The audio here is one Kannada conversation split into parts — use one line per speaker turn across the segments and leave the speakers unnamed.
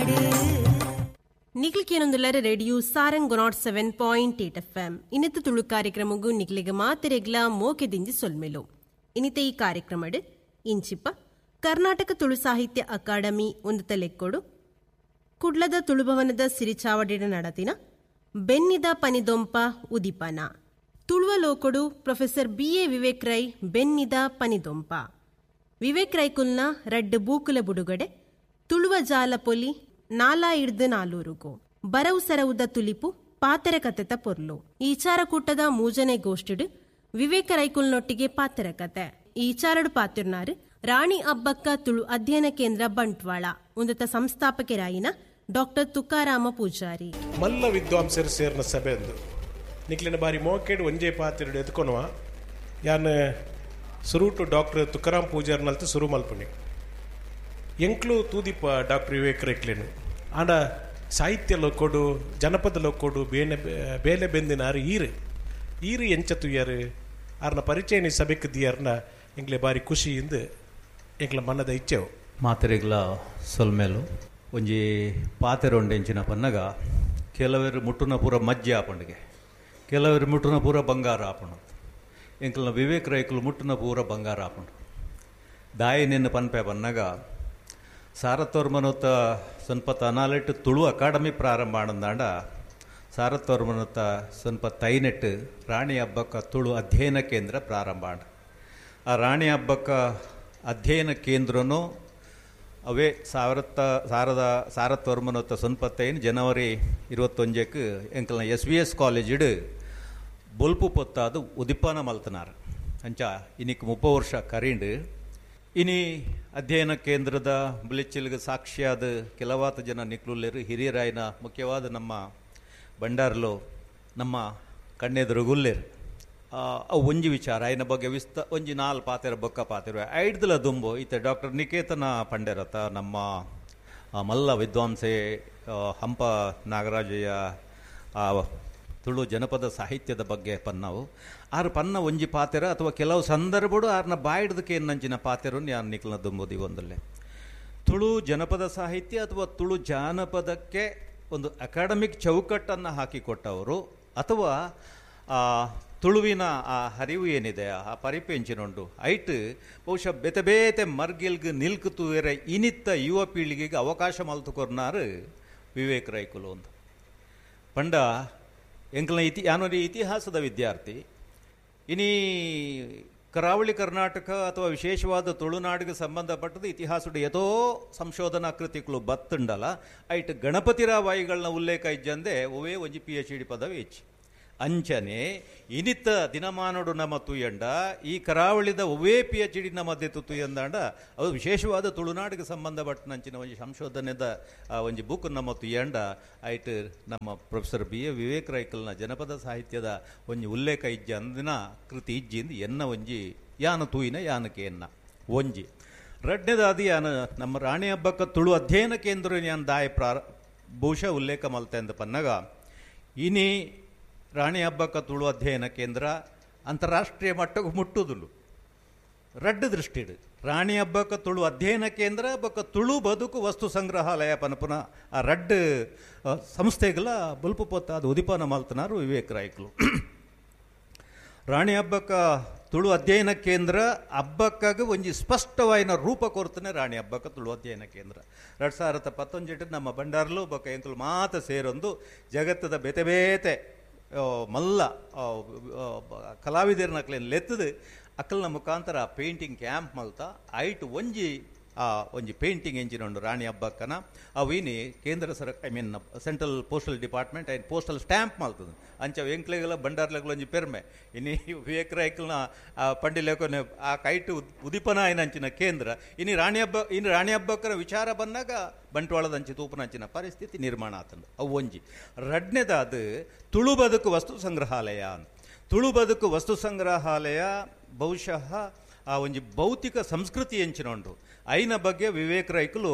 ನಿಕ್ಲಿಕೇನೊಂದುಲ್ಲರ ರೇಡಿಯೋ ಸಾರಂಗ್ 107.8 FM ಇನ್ನಿತ ತುಳು ಕಾರ್ಯಕ್ರಮಗೂ ನಿಕ್ಲಿಗೆ ಮಾತೆರೆಗ್ಲ ಮೋಕೆದಿಂಜಿ ಸೊಲ್ಮೆಲು ಇನ್ನಿತ ಈ ಕಾರ್ಯಕ್ರಮಡ್ ಇಂಚಿಪ್ಪ ಕರ್ನಾಟಕ ತುಳು ಸಾಹಿತ್ಯ ಅಕಾಡೆಮಿ ಒಂದು ತಲೆಕ್ಕೊಡು ಕುಡ್ಲದ ತುಳುಭವನದ ಸಿರಿಚಾವಡಿಡ ನಡತಿನ ಬೆನ್ನಿದ ಪನಿದೊಂಪ ಉದಿಪನ ತುಳುವ ಲೋಕೊಡು ಪ್ರೊಫೆಸರ್ BA ವಿವೇಕ್ ರೈ ಬೆನ್ನಿದ ಪನಿದೊಂಪ ವಿವೇಕ್ ರೈಕುಲ್ನ ರಡ್ಡು ಬೂಕುಲ ಬುಡುಗಡೆ ತುಳುವ ಜಾಲ ಪೊಲಿ ನಾಲಾ ಇಡ್ದು ನಾಲೂರುಗು ಬರವು ಸರವುದ ತುಲಿಪು ಪಾತೆರ ಕತೆತ ಪೊರ್ಲು ಈಚಾರ ಕೂಟದ ಮೂಜನೆ ಗೋಷ್ಠಿಡು ವಿವೇಕ ರೈಕುಲ್ನೊಟ್ಟಿಗೆ ಪಾತೆರ ಕತೆ ಈಚಾರಡು ಪಾತಿರ್ನಾರು ರಾಣಿ ಅಬ್ಬಕ್ಕ ತುಳು ಅಧ್ಯಯನ ಕೇಂದ್ರ ಬಂಟ್ವಾಳ ಉನ್ನತ ಸಂಸ್ಥಾಪಕರಾಯಿನ ಡಾಕ್ಟರ್ ತುಕಾರಾಮ ಪೂಜಾರಿ
ಮಲ್ಲ ವಿದ್ವಾಂಸರು ಸೇರ್ನ ಸಭೆ ಅಂದು ನಿಕ್ಲಿನ ಬಾರಿ ಮೋಕೆಡ್ ಒಂಜೇ ಪಾತಿರಡು ಎತ್ಕೊನುವ ಯಾನ್ ಸುರುಟು ಡಾಕ್ಟರ್ ತುಕಾರಾಮ್ ಪೂಜಾರಿ ನಲ್ತು ಸುರು ಮಲ್ಪುಣಿ ಎಂಕ್ಲು ತೂದಿಪ್ಪ ಡಾಕ್ಟರ್ ವಿವೇಕ್ ರೆಕ್ಲೇನು ಆಂಡ ಸಾಹಿತ್ಯ ಲೋಕೋಡು ಜನಪದ ಲೋಕೋಡು ಬೇಲೆ ಬೆಂದಿನಾರು ಈರು ಎಂಚ ತುಯ್ಯಾರು ಆರ್ನ ಪರಿಚಯ ಸಭೆಗೆ ದಿಯಾರ್ನ ಎಂಗ್ಲೆ ಬಾರಿ ಖುಷಿಯಿಂದ ಎಂಗ್ಲ ಮನದ ಇಚ್ಛೆವು
ಮಾತೆರೆಗ್ಲ ಸೊಲ್ಮೇಲು ಒಂಜಿ ಪಾತೆರ ಒಂಡೆಂಚಿನ ಪನ್ನಗ ಕೆಲವರು ಮುಟ್ಟುನ ಪೂರ ಮಜ್ಜೆ ಆಪಂಡಿಗೆ ಕೆಲವರು ಮುಟ್ಟುನ ಪೂರ ಬಂಗಾರ ಆಪಣು ಎಂಕ್ಲನ ವಿವೇಕ್ ರೈಕುಲು ಮುಟ್ಟುನ ಪೂರ ಬಂಗಾರ ಆಪಂಡು ದಾಯಿ ನಿನ್ನ ಪನ್ಪೆ ಪನ್ನಗ ಸಾರತೋರ್ಮನೊತ್ತ ಸ್ವಲ್ಪ ತನಾಲೆಟ್ಟು ತುಳು ಅಕಾಡೆಮಿ ಪ್ರಾರಂಭ ಆನಂದಾಂಡ ಸಾರತೋರ್ಮನೊತ್ತ ಸ್ವಲ್ಪ ತೈನೆಟ್ಟು ರಾಣಿ ಹಬ್ಬಕ್ಕ ತುಳು ಅಧ್ಯಯನ ಕೇಂದ್ರ ಪ್ರಾರಂಭ ಆಂಡ ಆ ರಾಣಿ ಹಬ್ಬಕ್ಕ ಅಧ್ಯಯನ ಕೇಂದ್ರನೂ ಅವೇ ಸಾರತೋರ್ಮನೊತ್ತ ಸೊನ್ಪತ್ತೈನು ಜನವರಿ 21 ಎಂಕಲ್ನ SBS ಕಾಲೇಜಿಡು ಬೊಲ್ಪು ಪೊತ್ತಾದು ಉದಿಪಾನ ಮಲ್ತನಾರು ಅಂಚ ಇನ್ನಿಕ್ 30 ವರ್ಷ ಕರೀಂಡು ಇನಿ ಅಧ್ಯಯನ ಕೇಂದ್ರದ ಬುಲೆಚ್ಚಿಲ್ಗೆ ಸಾಕ್ಷಿಯಾದ ಕೆಲವಾತ ಜನ ನಿಕ್ಲುಲ್ಲೇರು ಹಿರಿಯರಾಯಿನ ಮುಖ್ಯವಾದ ನಮ್ಮ ಬಂಡಾರ್ಲು ನಮ್ಮ ಕಣ್ಣೆದುರುಗುಲ್ಲೇರು ಅವು ಒಂಜಿ ವಿಚಾರ ಆಯ್ನ ಬಗ್ಗೆ ಒಂಜಿ 4 ಪಾತೆರ ಬೊಕ್ಕ ಪಾತಿರುವೆ ಐಡ್ದಲ ದುಂಬು ಈತ ಡಾಕ್ಟರ್ ನಿಕೇತನ ಪಂಡೆರತ ನಮ್ಮ ಮಲ್ಲ ವಿದ್ವಾಂಸೆ ಹಂಪ ನಾಗರಾಜಯ್ಯ ತುಳು ಜನಪದ ಸಾಹಿತ್ಯದ ಬಗ್ಗೆ ಪನ್ನವು ಆರು ಪನ್ನ ಒಂಜಿ ಪಾತೆರ ಅಥವಾ ಕೆಲವು ಸಂದರ್ಭಡು ಆರ್ನ ಬಾಯಿಡ್ದಕ್ಕೆ ನಂಚಿನ ಪಾತೆರು ಯಾರು ನಿಕ್ಲನ ದುಂಬುದಿ ಒಂದಲ್ಲೇ ತುಳು ಜನಪದ ಸಾಹಿತ್ಯ ಅಥವಾ ತುಳು ಜಾನಪದಕ್ಕೆ ಒಂದು ಅಕಾಡೆಮಿಕ್ ಚೌಕಟ್ಟನ್ನು ಹಾಕಿಕೊಟ್ಟವರು ಅಥವಾ ತುಳುವಿನ ಆ ಹರಿವು ಏನಿದೆ ಆ ಪರಿಪೆಂಚಿನುಂಡು ಐಟ್ ಬಹುಶಃ ಬೇತೆ ಬೇತೆ ಮರ್ಗಿಲ್ಗೆ ನಿಲ್ಕು ತೂರೆ ಇನಿತ್ತ ಯುವ ಪೀಳಿಗೆಗೆ ಅವಕಾಶ ಮಲ್ತುಕೊರ್ನಾರು ವಿವೇಕ್ ರೈಕುಲು ಅಂತ ಪಂಡ ಎಂಕ್ಲ ಯಾನೊಂದು ಇತಿಹಾಸದ ವಿದ್ಯಾರ್ಥಿ ಇನಿ ಕರಾವಳಿ ಕರ್ನಾಟಕ ಅಥವಾ ವಿಶೇಷವಾದ ತುಳುನಾಡಿಗೆ ಸಂಬಂಧಪಟ್ಟದ ಇತಿಹಾಸದ ಏತೋ ಸಂಶೋಧನಾ ಕೃತಿಗಳು ಬತ್ತುಂಡಲ್ಲ ಐಟ್ ಗಣಪತಿರಾವ್ ಐಗಳನ್ನ ಉಲ್ಲೇಖ ಇಜ್ಜಂದೆ ಒವೇ ಒಂಜಿ PhD ಪದವಿ ಹೆಚ್ಚು ಅಂಚನೆ ಇನಿತ್ತ ದಿನಮಾನೋಡು ನಮ್ಮ ತುಯ್ಯಂಡ ಈ ಕರಾವಳಿದ ಒವೇ PhD ನಮ್ಮದೇ ತುಯ್ಯಂದಾಂಡ ಅದು ವಿಶೇಷವಾದ ತುಳುನಾಡಿಗೆ ಸಂಬಂಧಪಟ್ಟನಂಚಿನ ಒಂಜಿ ಸಂಶೋಧನೆದ ಒಂಜಿ ಬುಕ್ ನಮ್ಮ ತುಯ್ಯಂಡ ಐಟ್ ನಮ್ಮ ಪ್ರೊಫೆಸರ್ BA ವಿವೇಕ್ ರೈಕಲ್ನ ಜನಪದ ಸಾಹಿತ್ಯದ ಒಂಜಿ ಉಲ್ಲೇಖ ಇಜ್ಜ ಅಂದಿನ ಕೃತಿ ಇಜ್ಜಿಂದ ಎನ್ನ ಒಂಜಿ ಯಾನ ತೂಯಿನ ಯಾನಕ್ಕೆ ಎನ್ನ ಒಂಜಿ ರಡ್ನೆದಾದಿ ಯಾನ ನಮ್ಮ ರಾಣಿ ಹಬ್ಬಕ್ಕ ತುಳು ಅಧ್ಯಯನ ಕೇಂದ್ರ ಯಾನ್ ದಾಯ ಬಹುಶಃ ಉಲ್ಲೇಖ ಮಲ್ತೆ ಅಂತ ಪನ್ನಗ ಇನಿ ರಾಣಿ ಹಬ್ಬಕ್ಕ ತುಳು ಅಧ್ಯಯನ ಕೇಂದ್ರ ಅಂತಾರಾಷ್ಟ್ರೀಯ ಮಟ್ಟಕ್ಕೆ ಮುಟ್ಟುದುಲು ರಡ್ಡು ದೃಷ್ಟಿಡು ರಾಣಿ ಹಬ್ಬಕ್ಕ ತುಳು ಅಧ್ಯಯನ ಕೇಂದ್ರ ಬೊಕ್ಕ ತುಳು ಬದುಕು ವಸ್ತು ಸಂಗ್ರಹಾಲಯ ಪನಪುನ ಆ ರಡ್ಡು ಸಂಸ್ಥೆಗಳ ಬಲ್ಪು ಪೊತ್ತಾದ ಉದಿಪಾನ ಮಲ್ತನಾರು ವಿವೇಕ್ ರೈಕುಲು ರಾಣಿ ಹಬ್ಬಕ್ಕ ತುಳು ಅಧ್ಯಯನ ಕೇಂದ್ರ ಹಬ್ಬಕ್ಕಾಗ ಒಂಜಿ ಸ್ಪಷ್ಟವಾಯಿನ ರೂಪ ಕೊರ್ತನೆ ರಾಣಿ ಹಬ್ಬಕ್ಕ ತುಳು ಅಧ್ಯಯನ ಕೇಂದ್ರ 2019 ನಮ್ಮ ಬಂಡಾರ್ಲು ಬೊಕ್ಕ ಎಂಕುಲು ಮಾತ ಸೇರೊಂದು ಜಗತ್ತದ ಬೇತೆ ಬೇತೆ ಮಲ್ಲ ಕಲಾವಿದರನಕ್ಲೇನು ಲೆತ್ತದು ಅಕ್ಕಲ್ನ ಮುಖಾಂತರ ಪೇಂಟಿಂಗ್ ಕ್ಯಾಂಪ್ ಮಲ್ತ ಐಟ್ ಒಂಜಿ ಪೇಂಟಿಂಗ್ ಎಂಜಿನುಂಡು ರಾಣಿ ಹಬ್ಬಕ್ಕನ ಅವಿನಿ ಕೇಂದ್ರ ಸೆಂಟ್ರಲ್ ಪೋಸ್ಟಲ್ ಡಿಪಾರ್ಟ್ಮೆಂಟ್ ಐನ್ ಪೋಸ್ಟಲ್ ಸ್ಟ್ಯಾಂಪ್ ಮಲ್ತದೆ ಅಂಚ ಎಂಕ್ಲೆಗಳ ಬಂಡಾರ್ಲೆಗಳ ಒಂಜಿ ಪೆರ್ಮೆ ಇನ್ನು ವಿವೇಕ್ ರೈಕಲ್ನ ಪಂಡಿಲೆಕೊನೆ ಆ ಕೈಟ್ ಉದಿಪನ ಐನಂಚಿನ ಕೇಂದ್ರ ಇನ್ನು ರಾಣಿ ಹಬ್ಬಕ್ಕನ ವಿಚಾರ ಬಂದಾಗ ಬಂಟ್ವಾಳದಂಚಿ ತೂಪನಂಚಿನ ಪರಿಸ್ಥಿತಿ ನಿರ್ಮಾಣ ಆತಂದು ಅವು ಒಂಜಿ ರಡ್ನೆದಾದ ತುಳು ಬದುಕು ವಸ್ತು ಸಂಗ್ರಹಾಲಯ ಅಂತ ತುಳು ಬದುಕು ವಸ್ತು ಸಂಗ್ರಹಾಲಯ ಬಹುಶಃ ಆ ಒಂಜಿ ಭೌತಿಕ ಸಂಸ್ಕೃತಿ ಎಂಚಿನೊಂಡು ಐನ ಬಗ್ಗೆ ವಿವೇಕ್ ರೈಕುಲು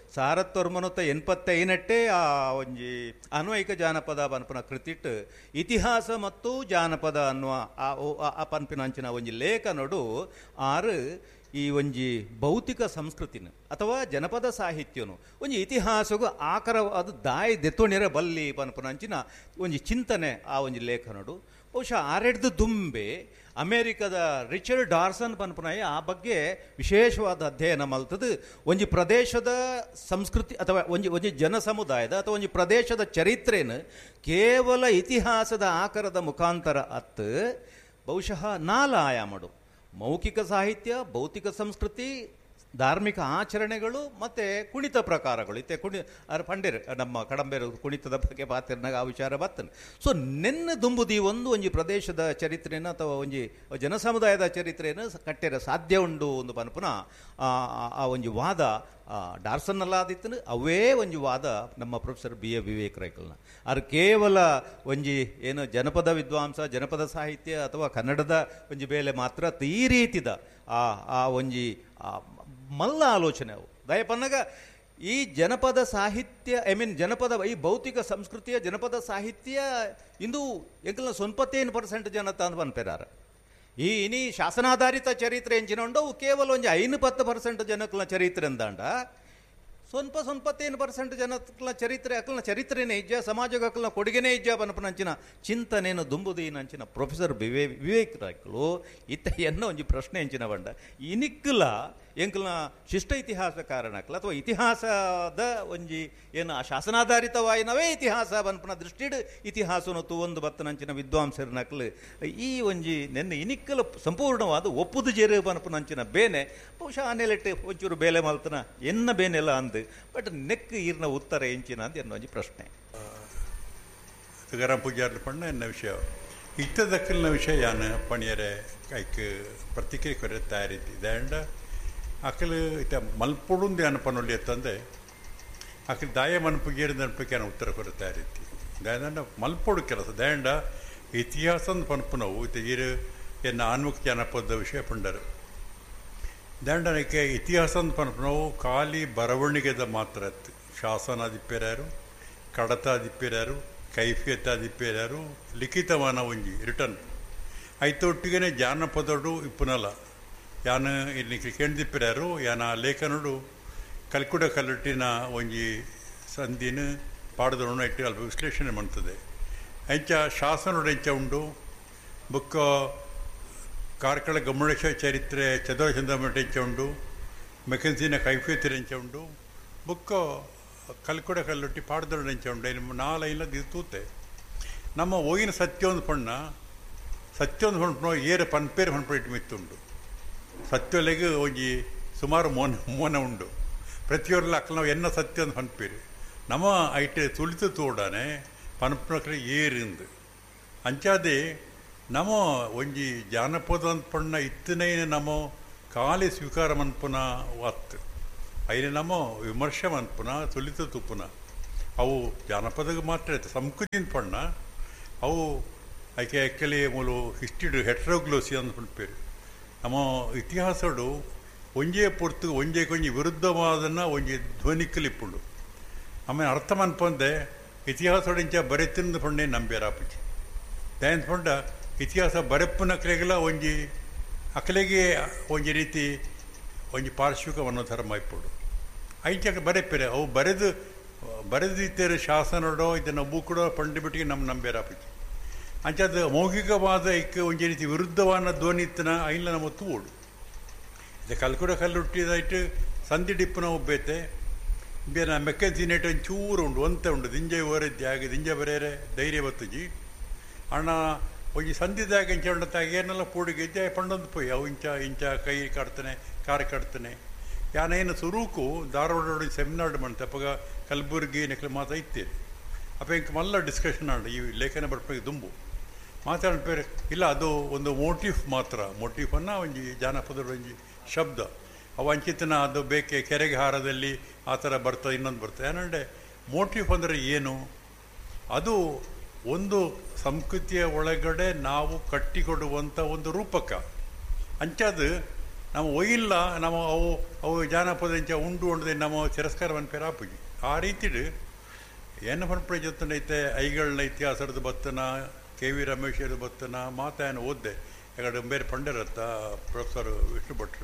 1985 ಆ ಒಂಜಿ ಅನ್ವಯಿಕ ಜಾನಪದ ಪನ್ಪನ ಕೃತಿಟ್ ಇತಿಹಾಸ ಮತ್ತು ಜಾನಪದ ಅನ್ನುವ ಆ ಪನ್ಪಿನ ಅಂಚಿನ ಒಂಜಿ ಲೇಖನಡು ಆರು ಈ ಒಂಜಿ ಭೌತಿಕ ಸಂಸ್ಕೃತಿನ ಅಥವಾ ಜನಪದ ಸಾಹಿತ್ಯನು ಒಂಜಿ ಇತಿಹಾಸಗೂ ಆಕರವಾದ ದಾಯಿ ದೆತ್ತೊಣಿರ ಬಲ್ಲಿ ಪನ್ಪುನಂಚಿನ ಒಂಜಿ ಚಿಂತನೆ ಆ ಒಂಜಿ ಲೇಖನಡು ಬಹುಶಃ ಆರೆಡ್ದು ದುಂಬೆ ಅಮೇರಿಕದ ರಿಚರ್ಡ್ ಡಾರ್ಸನ್ ಪನ್ಪುನಾಯ ಆ ಬಗ್ಗೆ ವಿಶೇಷವಾದ ಅಧ್ಯಯನ ಮಲ್ತದು ಒಂಜಿ ಪ್ರದೇಶದ ಸಂಸ್ಕೃತಿ ಅಥವಾ ಒಂಜಿ ಜನ ಸಮುದಾಯದ ಅಥವಾ ಒಂಜಿ ಪ್ರದೇಶದ ಚರಿತ್ರೆನ ಕೇವಲ ಇತಿಹಾಸದ ಆಕರದ ಮುಖಾಂತರ ಅತ್ತು ಬಹುಶಃ ನಾಲ ಆಯಾಮಡು ಮೌಖಿಕ ಸಾಹಿತ್ಯ, ಭೌತಿಕ ಸಂಸ್ಕೃತಿ, ಧಾರ್ಮಿಕ ಆಚರಣೆಗಳು ಮತ್ತು ಕುಣಿತ ಪ್ರಕಾರಗಳು ಇತ್ತೆ ಪಂಡೇರು ನಮ್ಮ ಕಡಂಬೇರು ಕುಣಿತದ ಬಗ್ಗೆ ಪಾತಿರ್ನಾಗ ಆ ವಿಚಾರ ಬರ್ತನೆ. ಸೊ ನೆನ್ನೆ ದುಂಬುದಿ ಒಂಜಿ ಪ್ರದೇಶದ ಚರಿತ್ರೆನ ಅಥವಾ ಒಂಜಿ ಜನಸಮುದಾಯದ ಚರಿತ್ರೆಯನ್ನು ಕಟ್ಟೆರ ಸಾಧ್ಯ ಉಂಡು ಒಂದು ಪನ್ಪುನ ಆ ಒಂಜಿ ವಾದ ಡಾರ್ಸನ್ನಲ್ಲಾದಿತ್ತು. ಅವೇ ಒಂಜಿ ವಾದ ನಮ್ಮ ಪ್ರೊಫೆಸರ್ BA ವಿವೇಕ್ ರೈಕಲ್ನ ಅದು ಕೇವಲ ಒಂಜಿ ಏನು ಜನಪದ ವಿದ್ವಾಂಸ, ಜನಪದ ಸಾಹಿತ್ಯ ಅಥವಾ ಕನ್ನಡದ ಒಂಜಿ ಬೇಲೆ ಮಾತ್ರ ಈ ರೀತಿದ ಆ ಒಂಜಿ ಮಲ್ಲ ಆಲೋಚನೆ ಅವು ದಯಪನ್ನಾಗ ಈ ಜನಪದ ಸಾಹಿತ್ಯ ಜನಪದ ಈ ಭೌತಿಕ ಸಂಸ್ಕೃತಿಯ ಜನಪದ ಸಾಹಿತ್ಯ ಇಂದು ಎಂಕಲ್ನ 90% ಜನತ ಅಂತ ಪನ್ಪೆರಾರ. ಈ ಇನಿ ಶಾಸನಾಧಾರಿತ ಚರಿತ್ರೆ ಎಂಚಿನ ಉಂಡು ಅವು ಕೇವಲ ಒಂಜಿ 5-10% ಜನಕ್ಕಲ್ನ ಚರಿತ್ರೆ ಅಂದಾಂಡ 20% ಜನಕ್ಕಲ್ನ ಚರಿತ್ರೆ ಅಕ್ಕಲ್ನ ಚರಿತ್ರೆನೇ ಇಜ್ಜ ಸಮಾಜಕ್ಕೆ ಅಕ್ಕಲ್ನ ಕೊಡುಗೆನೇ ಇಜ್ಜ ಪನ್ಪನಂಚಿನ ಚಿಂತನೆಯನ್ನು ದುಂಬುದೀನಂಚಿನ ಪ್ರೊಫೆಸರ್ ವಿವೇಕ್ ರಾಯ್ಕಲು ಇತ್ತ ಎನ್ನ ಒಂಜಿ ಪ್ರಶ್ನೆ ಎಂಚಿನ ಬಂಡ ಇನಿಕ್ಕಲ ಎಂಕಲ್ನ ಶಿಷ್ಟ ಇತಿಹಾಸ ಕಾರಣಕ್ಕಲ್ಲ ಅಥವಾ ಇತಿಹಾಸದ ಒಂಜಿ ಏನು ಶಾಸನಾಧಾರಿತವಾಯಿನವೇ ಇತಿಹಾಸ ಪನ್ಪನ ದೃಷ್ಟಿಡ್ ಇತಿಹಾಸನು ತೂವೊಂದು ಬತ್ತನಂಚಿನ ವಿದ್ವಾಂಸರನಕ್ಲು ಈ ಒಂಜಿ ನೆನ್ನೆ ಇನಿಕ್ಕಲ ಸಂಪೂರ್ಣವಾದ ಒಪ್ಪುದು ಜೇರು ಪನ್ಪನಂಚಿನ ಬೇನೆ ಬಹುಶಃ ಆನೆಲೆಟ್ಟು ಒಂಚೂರು ಬೇಲೆ ಮಲ್ತನ ಎನ್ನ ಬೇನೆಲ್ಲ ಅಂದು ಬಟ್ ನೆಕ್ ಈರ್ನ ಉತ್ತರ ಎಂಚಿನ ಅಂತ ಎನ್ನೋ ಒಂಜಿ ಪ್ರಶ್ನೆ.
ತುಕಾರಾಮ್ ಪೂಜಾರ್ಲು ಪಣ್ಣ ಎನ್ನ ವಿಷಯ ಇತ್ತದಕ್ಕಲ್ನ ವಿಷಯ ಯಾನು ಪಣಿಯರೆ ಐಕ್ ಪ್ರತಿಕ್ರಿಯೆ ಕೊರೆ ತಯಾರಿದ್ದಿ ದಂಡ ಅಕಲು ಇತ್ತ ಮಲ್ಪೊಡುಂದು ಯಾನು ಪನ್ನೊಳ್ಳಿ ಎತ್ತಂದೆ ಅಕಲು ದಾಯ ಮನ್ಪುಗೇರು ನೆನಪಕ್ಕೆ ನಾನು ಉತ್ತರ ಕೊರೆ ತಯಾರಿದ್ದಿ ದಂಡ ಮಲ್ಪೊಡು ಕೆಲಸ ದಂಡ ಇತಿಹಾಸದ ಪನ್ಪುನವು ಇತ್ತ ಈರು ಎನ್ನ ಆನ್ಮುಖ ಜಾನಪದ ವಿಷಯ ಪಂಡರು ದಂಡನಕ್ಕೆ ಇತಿಹಾಸದ ಪನ್ಪುನವು ಖಾಲಿ ಬರವಣಿಗೆದ ಮಾತ್ರ ಶಾಸನ ದಿಪ್ಪೇರ್ಯಾರು, ಕಡತ ದಿಪ್ಪೇರ್ಯಾರು, ಕೈಫಿಯತ ದಿಪ್ಪೇರ್ಯಾರು, ಲಿಖಿತವಾನ ಒಂಜಿ ರಿಟರ್ನ್ ಐತೊಟ್ಟಿಗೆ ಜಾನಪದಡು ಇಪ್ಪುನಲ್ಲ ಯಾನು ಇಲ್ಲಿ ಕೇಳ್ದಿಪ್ಪಿರ್ಯಾರು ಯಾನ ಲೇಖನಡು ಕಲ್ಕುಡ ಕಲ್ಲಟ್ಟಿನ ಒಂಜಿ ಸಂದಿನ ಪಾಡದೊಣ ಇಟ್ಟು ಅಲ್ಪ ವಿಶ್ಲೇಷಣೆ ಮಾಡ್ತದೆ. ಎಂಚ ಶಾಸನಡು ಎಂಚ ಉಂಡು ಬುಕ್ಕ ಕಾರ್ಕಳ ಗಮುಡೇಶ ಚರಿತ್ರೆ ಚದರ ಚಂದ್ರಮಠ ಎಂಚ ಉಂಡು, ಮೆಕನ್ಸಿನ ಕೈಫಿಯತಿರ ಎಂಚ ಉಂಡು, ಬುಕ್ಕ ಕಲ್ಕುಡ ಕಲ್ಲೊಟ್ಟಿ ಪಾಡದೊಡ ಎಂಚ ಉಂಡು ಇನ್ನು 4 ಲೈನ್ಲದ್ದು ಇದು ತೂತೆ ನಮ್ಮ ಹೋಗಿನ ಸತ್ಯೊಂದು ಪಣ್ಣು ಏರು ಪನ್ಪೇರು ಪನ್ಪು ಇಟ್ಟು ಮಿತ್ತುಂಡು ಸತ್ಯೊಲೆಗೆ ಒಂಜಿ ಸುಮಾರು ಮೋನ ಉಂಡು ಪ್ರತಿಯೊರ್ಲ ಅಕ್ಕಲು ನಾವು ಎನ್ನ ಸತ್ಯ ಒಂದು ಪನ್ಪೇರು ನಮ್ಮ ಐಟೆ ತುಳಿತು ತೋಡಾನೆ ಪನ್ಪನಕ್ರೆ ಏರಿಂದು ಅಂಚಾದೆ ನಮ್ಮ ಒಂಜಿ ಜಾನಪದ ಪಣ್ಣ ಇತ್ತನೇನೆ ನಮ್ಮ ಖಾಲಿ ಸ್ವೀಕಾರ ಮನ್ಪುನ ವಾತ್ ಐನೆ ನಮ್ಮ ವಿಮರ್ಶೆ ಮನ್ಪುನ ತುಳಿತು ತುಪ್ಪುನ ಅವು ಜಾನಪದಕ್ಕೆ ಮಾತ್ರ ಸಂಸ್ಕೃತಿನ ಪಣ್ಣ ಅವು ಐಕೆ ಆ್ಯಕ್ಚುಲಿ ಮೂಲು ಹಿಸ್ಟ್ರಿ ಹೆಟ್ರೋಗ್ಲೋಸಿ ಅಂತ ಪನ್ಪೇರು ನಮ್ಮ ಇತಿಹಾಸಡು ಒಂಜೇ ಪೊರ್ತು ಒಂಜೇ ಕೊಂಜಿ ವಿರುದ್ಧವಾದನ್ನ ಒಂಜಿ ಧ್ವನಿಕ್ಕಲಿಪ್ಪುಂಡು ಆಮೇಲೆ ಅರ್ಥ ಮನ್ಪಂದೆ ಇತಿಹಾಸಡಿಂಚ ಬರೆತಿಂದು ಪಂಡೆ ನಂಬ್ಯಾರಾಪಿ ದಾಯಂತ ಪಂಡ ಇತಿಹಾಸ ಬರೆಪ್ಪನ ಕಲೆಗೆಲ್ಲ ಒಂಜಿ ಅಕಲೆಗೆ ಒಂಜಿ ರೀತಿ ಒಂಜಿ ಪಾರ್ಶ್ವಿಕ ಅನ್ನೋ ಥರ ಮೈಪುಡು ಐಂಚ ಬರೆಪ್ಪೇರೆ ಅವು ಬರೆದಿತ್ತೇರು ಶಾಸನಡೋ ಇದನ್ನು ಬೂಕಡೋ ಪಂಡಿ ಬಿಟ್ಟಿಗೆ ನಮ್ಮ ನಂಬ್ಯಾರಾಪಿ ಅಂಚದು ಮೌಖಿಕವಾದ ಇಕ್ಕೆ ಒಂಜಿ ರೀತಿ ವಿರುದ್ಧವಾದ ಧ್ವನಿ ಇತ್ತನ ಐನ್ಲ ನಮ್ಮ ತೂಡು ಇದು ಕಲ್ಕುಡ ಕಲ್ಲುಟ್ಟಿದಾಯ್ತು ಸಂಧಿ ಡಿಪ್ಪುನ ಒಬ್ಬೈತೆ ಬೇರೆ ಮೆಕ್ಕನ್ಸಿನೇಟ್ ಒಂಚೂರು ಉಂಡು ಒಂತೆ ಉಂಡು ದಿಂಜೆ ಓರದ್ದೆ ಹಾಗೆ ದಿಂಜ ಬರೆಯರೆ ಧೈರ್ಯ ಬತ್ತುಜಿ ಅಣ್ಣ ಒಂಜಿ ಸಂಧಿದಾಗ ಇಂಚ ಉಂಡತ್ತಾಗ ಏನೆಲ್ಲ ಪೂಡಿಗೆ ಪಂಡೊಂದು ಪೋಯಿ ಅವು ಇಂಚ ಕೈ ಕಟ್ತಾನೆ ಕಾರು ಕಟ್ತಾನೆ ಯಾನೇನು ಸುರೂಕು ಧಾರವಾಡ ಸೆಮಿನಾರ್ ಮಾಡ್ತೆ ಅಪ್ಪಾಗ ಕಲಬುರ್ಗಿ ನೆಕ್ಲೆ ಮಾತಾ ಇತ್ತೇನೆ ಅಪ್ಪ ಇಂಕ ಮಲ್ಲ ಡಿಸ್ಕಷನ್ ಆಂಡು ಈ ಲೇಖನ ಬರ್ಪಗೆ ದುಂಬು ಮಾತಾಡ್ಪೇರು ಇಲ್ಲ ಅದು ಒಂದು ಮೋಟಿಫ್ ಮಾತ್ರ ಮೋಟಿಫನ್ನು ಒಂಜಿ ಜಾನಪದ ಒಂಜಿ ಶಬ್ದ ಅವು ಅಂಚಿತನ ಅದು ಬೇಕೆ ಕೆರೆಗೆ ಹಾರದಲ್ಲಿ ಆ ಥರ ಬರ್ತದೆ ಇನ್ನೊಂದು ಬರ್ತದೆ ಏನಂಡೆ ಮೋಟಿಫ್ ಅಂದರೆ ಏನು ಅದು ಒಂದು ಸಂಸ್ಕೃತಿಯ ಒಳಗಡೆ ನಾವು ಕಟ್ಟಿಕೊಡುವಂಥ ಒಂದು ರೂಪಕ ಅಂಚದು ನಾವು ಒಯ್ಯಿಲ್ಲ ನಾವು ಅವು ಜಾನಪದ ಇಂಚ ಉಂಡು ಉಂಡದೆ ನಮ್ಮ ತಿರಸ್ಕಾರವನ್ನು ಪೇರಾಪುಜಿ ಆ ರೀತಿಡು ಏನು ಪನ್ಪಡೆ ಜೊತೆ ಐಗಳನ್ನ ಇತಿಹಾಸದ ಬತ್ತನ KV ರಮೇಶ್ ಬತ್ತನ ಮಾತಾಯನ ಓದ್ದೆ ಯಾಕಂದ್ರೆ ಬೇರೆ ಪಂಡರತ್ತ ಪ್ರೊಫೆಸರ್ ವಿಷ್ಣು ಭಟ್ರು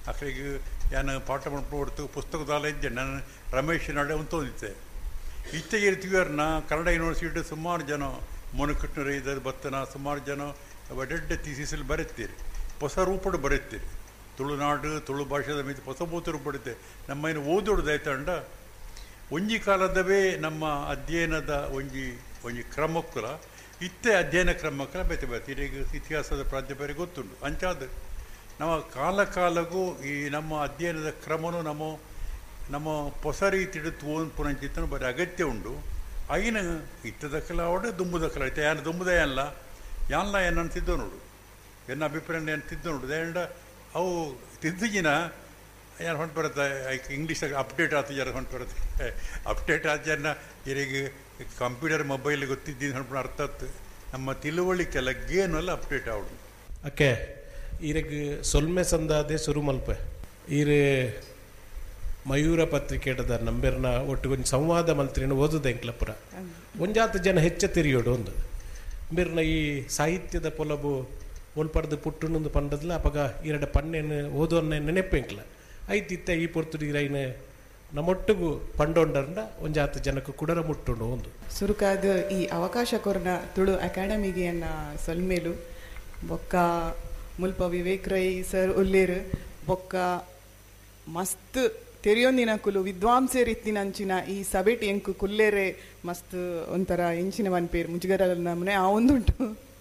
ಅಕ್ಕಳಿಗೆ ನಾನು ಪಾಠ ಮಾಡ್ಕೊಡ್ತು ಪುಸ್ತಕದಾಲ ಇದ್ದೆ. ನಾನು ರಮೇಶ್ ನಾಡೆ ಅಂತ ಓದಿದ್ದೆ. ಇತ್ತೆಗೆ ಇರ್ತೀವ್ರನ್ನ ಕನ್ನಡ ಯೂನಿವರ್ಸಿಟಿ ಸುಮಾರು ಜನ ಮೊನಕಟ್ನರು ಇದ್ದ ಬತ್ತನ ಸುಮಾರು ಜನ ಒಡ್ಡೆ ಥೀಸಿಸಲ್ಲಿ ಬರೀತೀರಿ, ಹೊಸ ರೂಪಡು ಬರೀತೀರಿ. ತುಳುನಾಡು ತುಳು ಭಾಷೆದ ಮೇಲೆ ಹೊಸ ಬೋತು ರೂಪಡುತ್ತೆ. ನಮ್ಮ ಏನು ಓದೋಡ್ದಾಯ್ತಂಡ ಒಂಜಿ ಕಾಲದವೇ ನಮ್ಮ ಅಧ್ಯಯನದ ಒಂಜಿ ಕ್ರಮಕ್ಕಲ ಇತ್ತೆ ಅಧ್ಯಯನ ಕ್ರಮಕ್ಕಲ ಬೇತೆ ಬೇತೆ ಈಗ ಇತಿಹಾಸದ ಪ್ರಾಧ್ಯಾಪಕರಿಗೆ ಗೊತ್ತುಂಟು. ಅಂಚಾದ ನಮ್ಮ ಕಾಲಕ್ಕೂ ಈ ನಮ್ಮ ಅಧ್ಯಯನದ ಕ್ರಮನೂ ನಮ್ಮ ಹೊಸ ರೀತಿಯ ಪುನಂಚಿತ್ತನು ಬರೀ ಅಗತ್ಯ ಉಂಡು. ಐನ ಇತ್ತದಕ್ಕಲ ಅವಡೆ ದುಂಬುದಕ್ಕಲ ಐತೆ ಯಾನು ದುಂಬುದೇ ಅಲ್ಲ ಯಾನ್ಲ ಏನು ಅಂತಿದ್ದೋ ನೋಡು, ಎನ್ನ ಅಭಿಪ್ರಾಯ ಅಂತಿದ್ದೋ ನೋಡು. ದೇಂಡ ಅವು ತಿದ್ದಿನ ಏನು ಹೊಂಟು ಬರುತ್ತೆ ಇಂಗ್ಲೀಷಾಗ ಅಪ್ಡೇಟ್ ಆತ ಜರ ಹೊಂಟು ಬರುತ್ತೆ. ಅಪ್ಡೇಟ್ ಆದ ಜನ ಈಗ ಕಂಪ್ಯೂಟರ್ ಮೊಬೈಲ್ ಗೊತ್ತಿದ್ದೀನಿ ಹೊಂಟು ಅರ್ಥ ಆಯ್ತು. ನಮ್ಮ ತಿಳುವಳಿಕೆಲ್ಲ ಗೇನೆಲ್ಲ ಅಪ್ಡೇಟ್ ಆವಡು
ಅಕ್ಕೆ ಈರಗ್ ಸೊಲ್ಮೆ ಸಂದಾದೆ ಶುರು ಮಲ್ಪೆ ಈರು ಮಯೂರ ಪತ್ರಿಕೆಟದ ನಂಬೆರ್ನ ಒಟ್ಟಿಗೊಂದು ಸಂವಾದ ಮಂತ್ರಿನ ಓದುದ ಎಂಕ್ಲಪುರ ಒಂಜಾತ ಜನ ಹೆಚ್ಚ ತಿರಿಯೋಡು ಒಂದು ಬೇರ್ನ ಈ ಸಾಹಿತ್ಯದ ಪೊಲಬು ಒಲ್ಪಡ್ದು ಪುಟ್ಟುನೊಂದು ಪಂಡದ್ಲ ಅಪಗ ಈರಡ ಪನ್ನೇನು ಓದೋನ್ನ ನೆನೆಪ್ಪೆಂಕ್ಲ ಐತಿತ್ತ ಈ ಪೊರ್ತುಡಿಗ್ರೈನ ನಮ್ಮೊಟ್ಟಿಗೂ ಪಂಡೊಂಡರ್ನ ಒಂಜಾತ ಜನಕ್ಕೆ ಕುಡರ ಮುಟ್ಟುಂಡು ಒಂದು
ಸುರುಕಾದ ಈ ಅವಕಾಶ ಕೊರನ ತುಳು ಅಕಾಡೆಮಿಗೆ ಅನ್ನ ಸೊಲ್ಮೇಲು ಬೊಕ್ಕ ಮುಲ್ಪ ವಿವೇಕ್ ರೈ ಸರ್ ಉಲ್ಲೇರು ಬೊಕ್ಕ ಮಸ್ತ್ ತೆರೆಯೊಂದಿನಕುಲು ವಿದ್ವಾಂಸರು ಇತ್ತಿನಂಚಿನ ಈ ಸಭೆಟ್ ಎಂಕು ಕುಲ್ಲೇರೆ ಮಸ್ತ್ ಒಂಥರ ಎಂಚಿನ ಮನ್ಪೇರು ಮುಜುಗರ ನಮ್ಮನೆ ಆ ಒಂದುಂಟು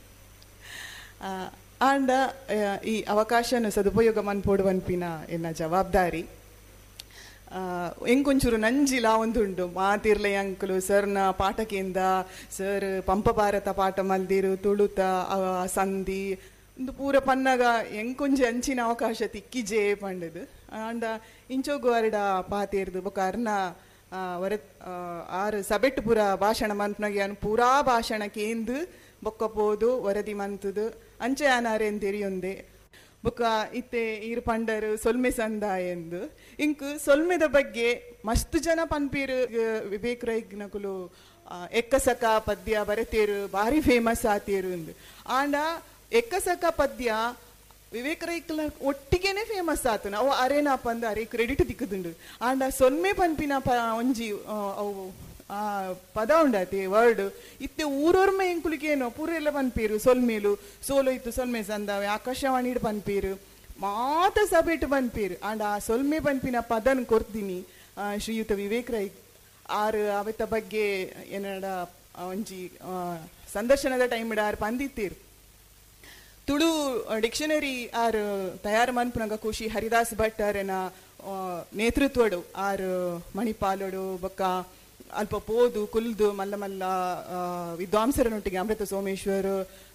ಆಂಡ ಈ ಅವಕಾಶನ ಸದುಪಯೋಗ ಮನ್ಪೋಡು ಅನ್ಪಿನ ಎನ್ನ ಜವಾಬ್ದಾರಿ ಎಂಕೊಂಚೂರು ನಂಜಿಲ ಒಂದುಂಡು ಮಾತಿರ್ಲೆ ಅಂಕಲು ಸರ್ನ ಪಾಠಕೆಂದ ಸರ್ ಪಂಪ ಭಾರತ ಪಾಠ ಮಲ್ದಿರು ತುಳುತ ಸಂಧಿ ಒಂದು ಪೂರ ಪನ್ನಗ ಎಂಕೊಂಚ ಅಂಚಿನ ಅವಕಾಶ ತಿಕ್ಕಿಜೆ ಪಂಡದು ಆಂಡ ಇಂಚೋಗು ಅರಡ ಪಾತೇರ್ದು ಬೊಕ ಅರ್ನ ವರ ಆರು ಸಬೆಟ್ ಪೂರ ಭಾಷಣ ಮನ್ಪನಗೆ ಅನ್ ಪೂರಾ ಭಾಷಣ ಕೇಂದು ಬೊಕ್ಕ ಪೋದು ವರದಿ ಮಂತದು ಅಂಚೆ ಆನಾರೇನ್ ತೆರಿಯೊಂದೆ ಬೊಕ್ಕ ಇತ್ತೆ ಈರು ಪಂಡರು ಸೊಲ್ಮೆ ಸಂದ ಎಂದು ಇಂಕ್ ಸೊಲ್ಮೆದ ಬಗ್ಗೆ ಮಸ್ತ್ ಜನ ಪನ್ಪೀರು ವಿವೇಕ್ ರೈಗ್ನಕುಲು ಎಕ್ಕಸಕ ಪದ್ಯ ಬರೆತೇರು ಭಾರಿ ಫೇಮಸ್ ಆತೇರು ಎಂದು ಆಂಡ ಎಕ್ಕಸಕ ಪದ್ಯ ವಿವೇಕ್ ರೈಕ್ಲ ಒಟ್ಟಿಗೆನೆ ಫೇಮಸ್ ಆತು ಅವು ಅರೇನಾ ಪಂದ ಅರೆ ಕ್ರೆಡಿಟ್ ದಿಕ್ಕದುಂಡು ಆಂಡ ಸೊಲ್ಮೆ ಪನ್ಪಿನ ಒಂಜಿ ಅವು ಪದ ಉಂಡಾತಿ ವರ್ಡ್ ಇತ್ತೆ ಊರೊರ್ಮೆ ಎಂಕುಲಿಗೇನೋ ಪೂರ ಎಲ್ಲ ಪನ್ಪೇರು ಸೊಲ್ಮೇಲು ಸೋಲು ಇತ್ತು ಸೊಲ್ಮೆ ಸಂದಾವೆ ಆಕಾಶವಾಣಿ ಪನ್ಪೇರು ಮಾತ ಸಭೆಟ್ ಪನ್ಪೇರು ಆಂಡ ಆ ಸೊಲ್ಮೆ ಪನ್ಪಿನ ಪದನ್ ಕೊರ್ತೀನಿ ಶ್ರೀಯುತ ವಿವೇಕ್ ರೈ ಆರು ಅವತ್ತ ಬಗ್ಗೆ ಏನಡ ಒಂಜಿ ಸಂದರ್ಶನದ ಟೈಮ್ ಆರು ಪಂದಿತ್ತೇರು ತುಳು ಡಿಕ್ಷನರಿ ಆರು ತಯಾರು ಮನ್ಪುನಗ ಖುಷಿ ಹರಿದಾಸ್ ಭಟ್ ಆರೆನ ನೇತೃತ್ವಡು ಆರು ಮಣಿಪಾಲಡು ಬೊಕ್ಕ ಅಲ್ಪ ಪೋದು ಕುಲ್ದು ಮಲ್ಲ ಮಲ್ಲ ವಿದ್ವಾಂಸರನೊಟ್ಟಿಗೆ ಅಮೃತ ಸೋಮೇಶ್ವರ್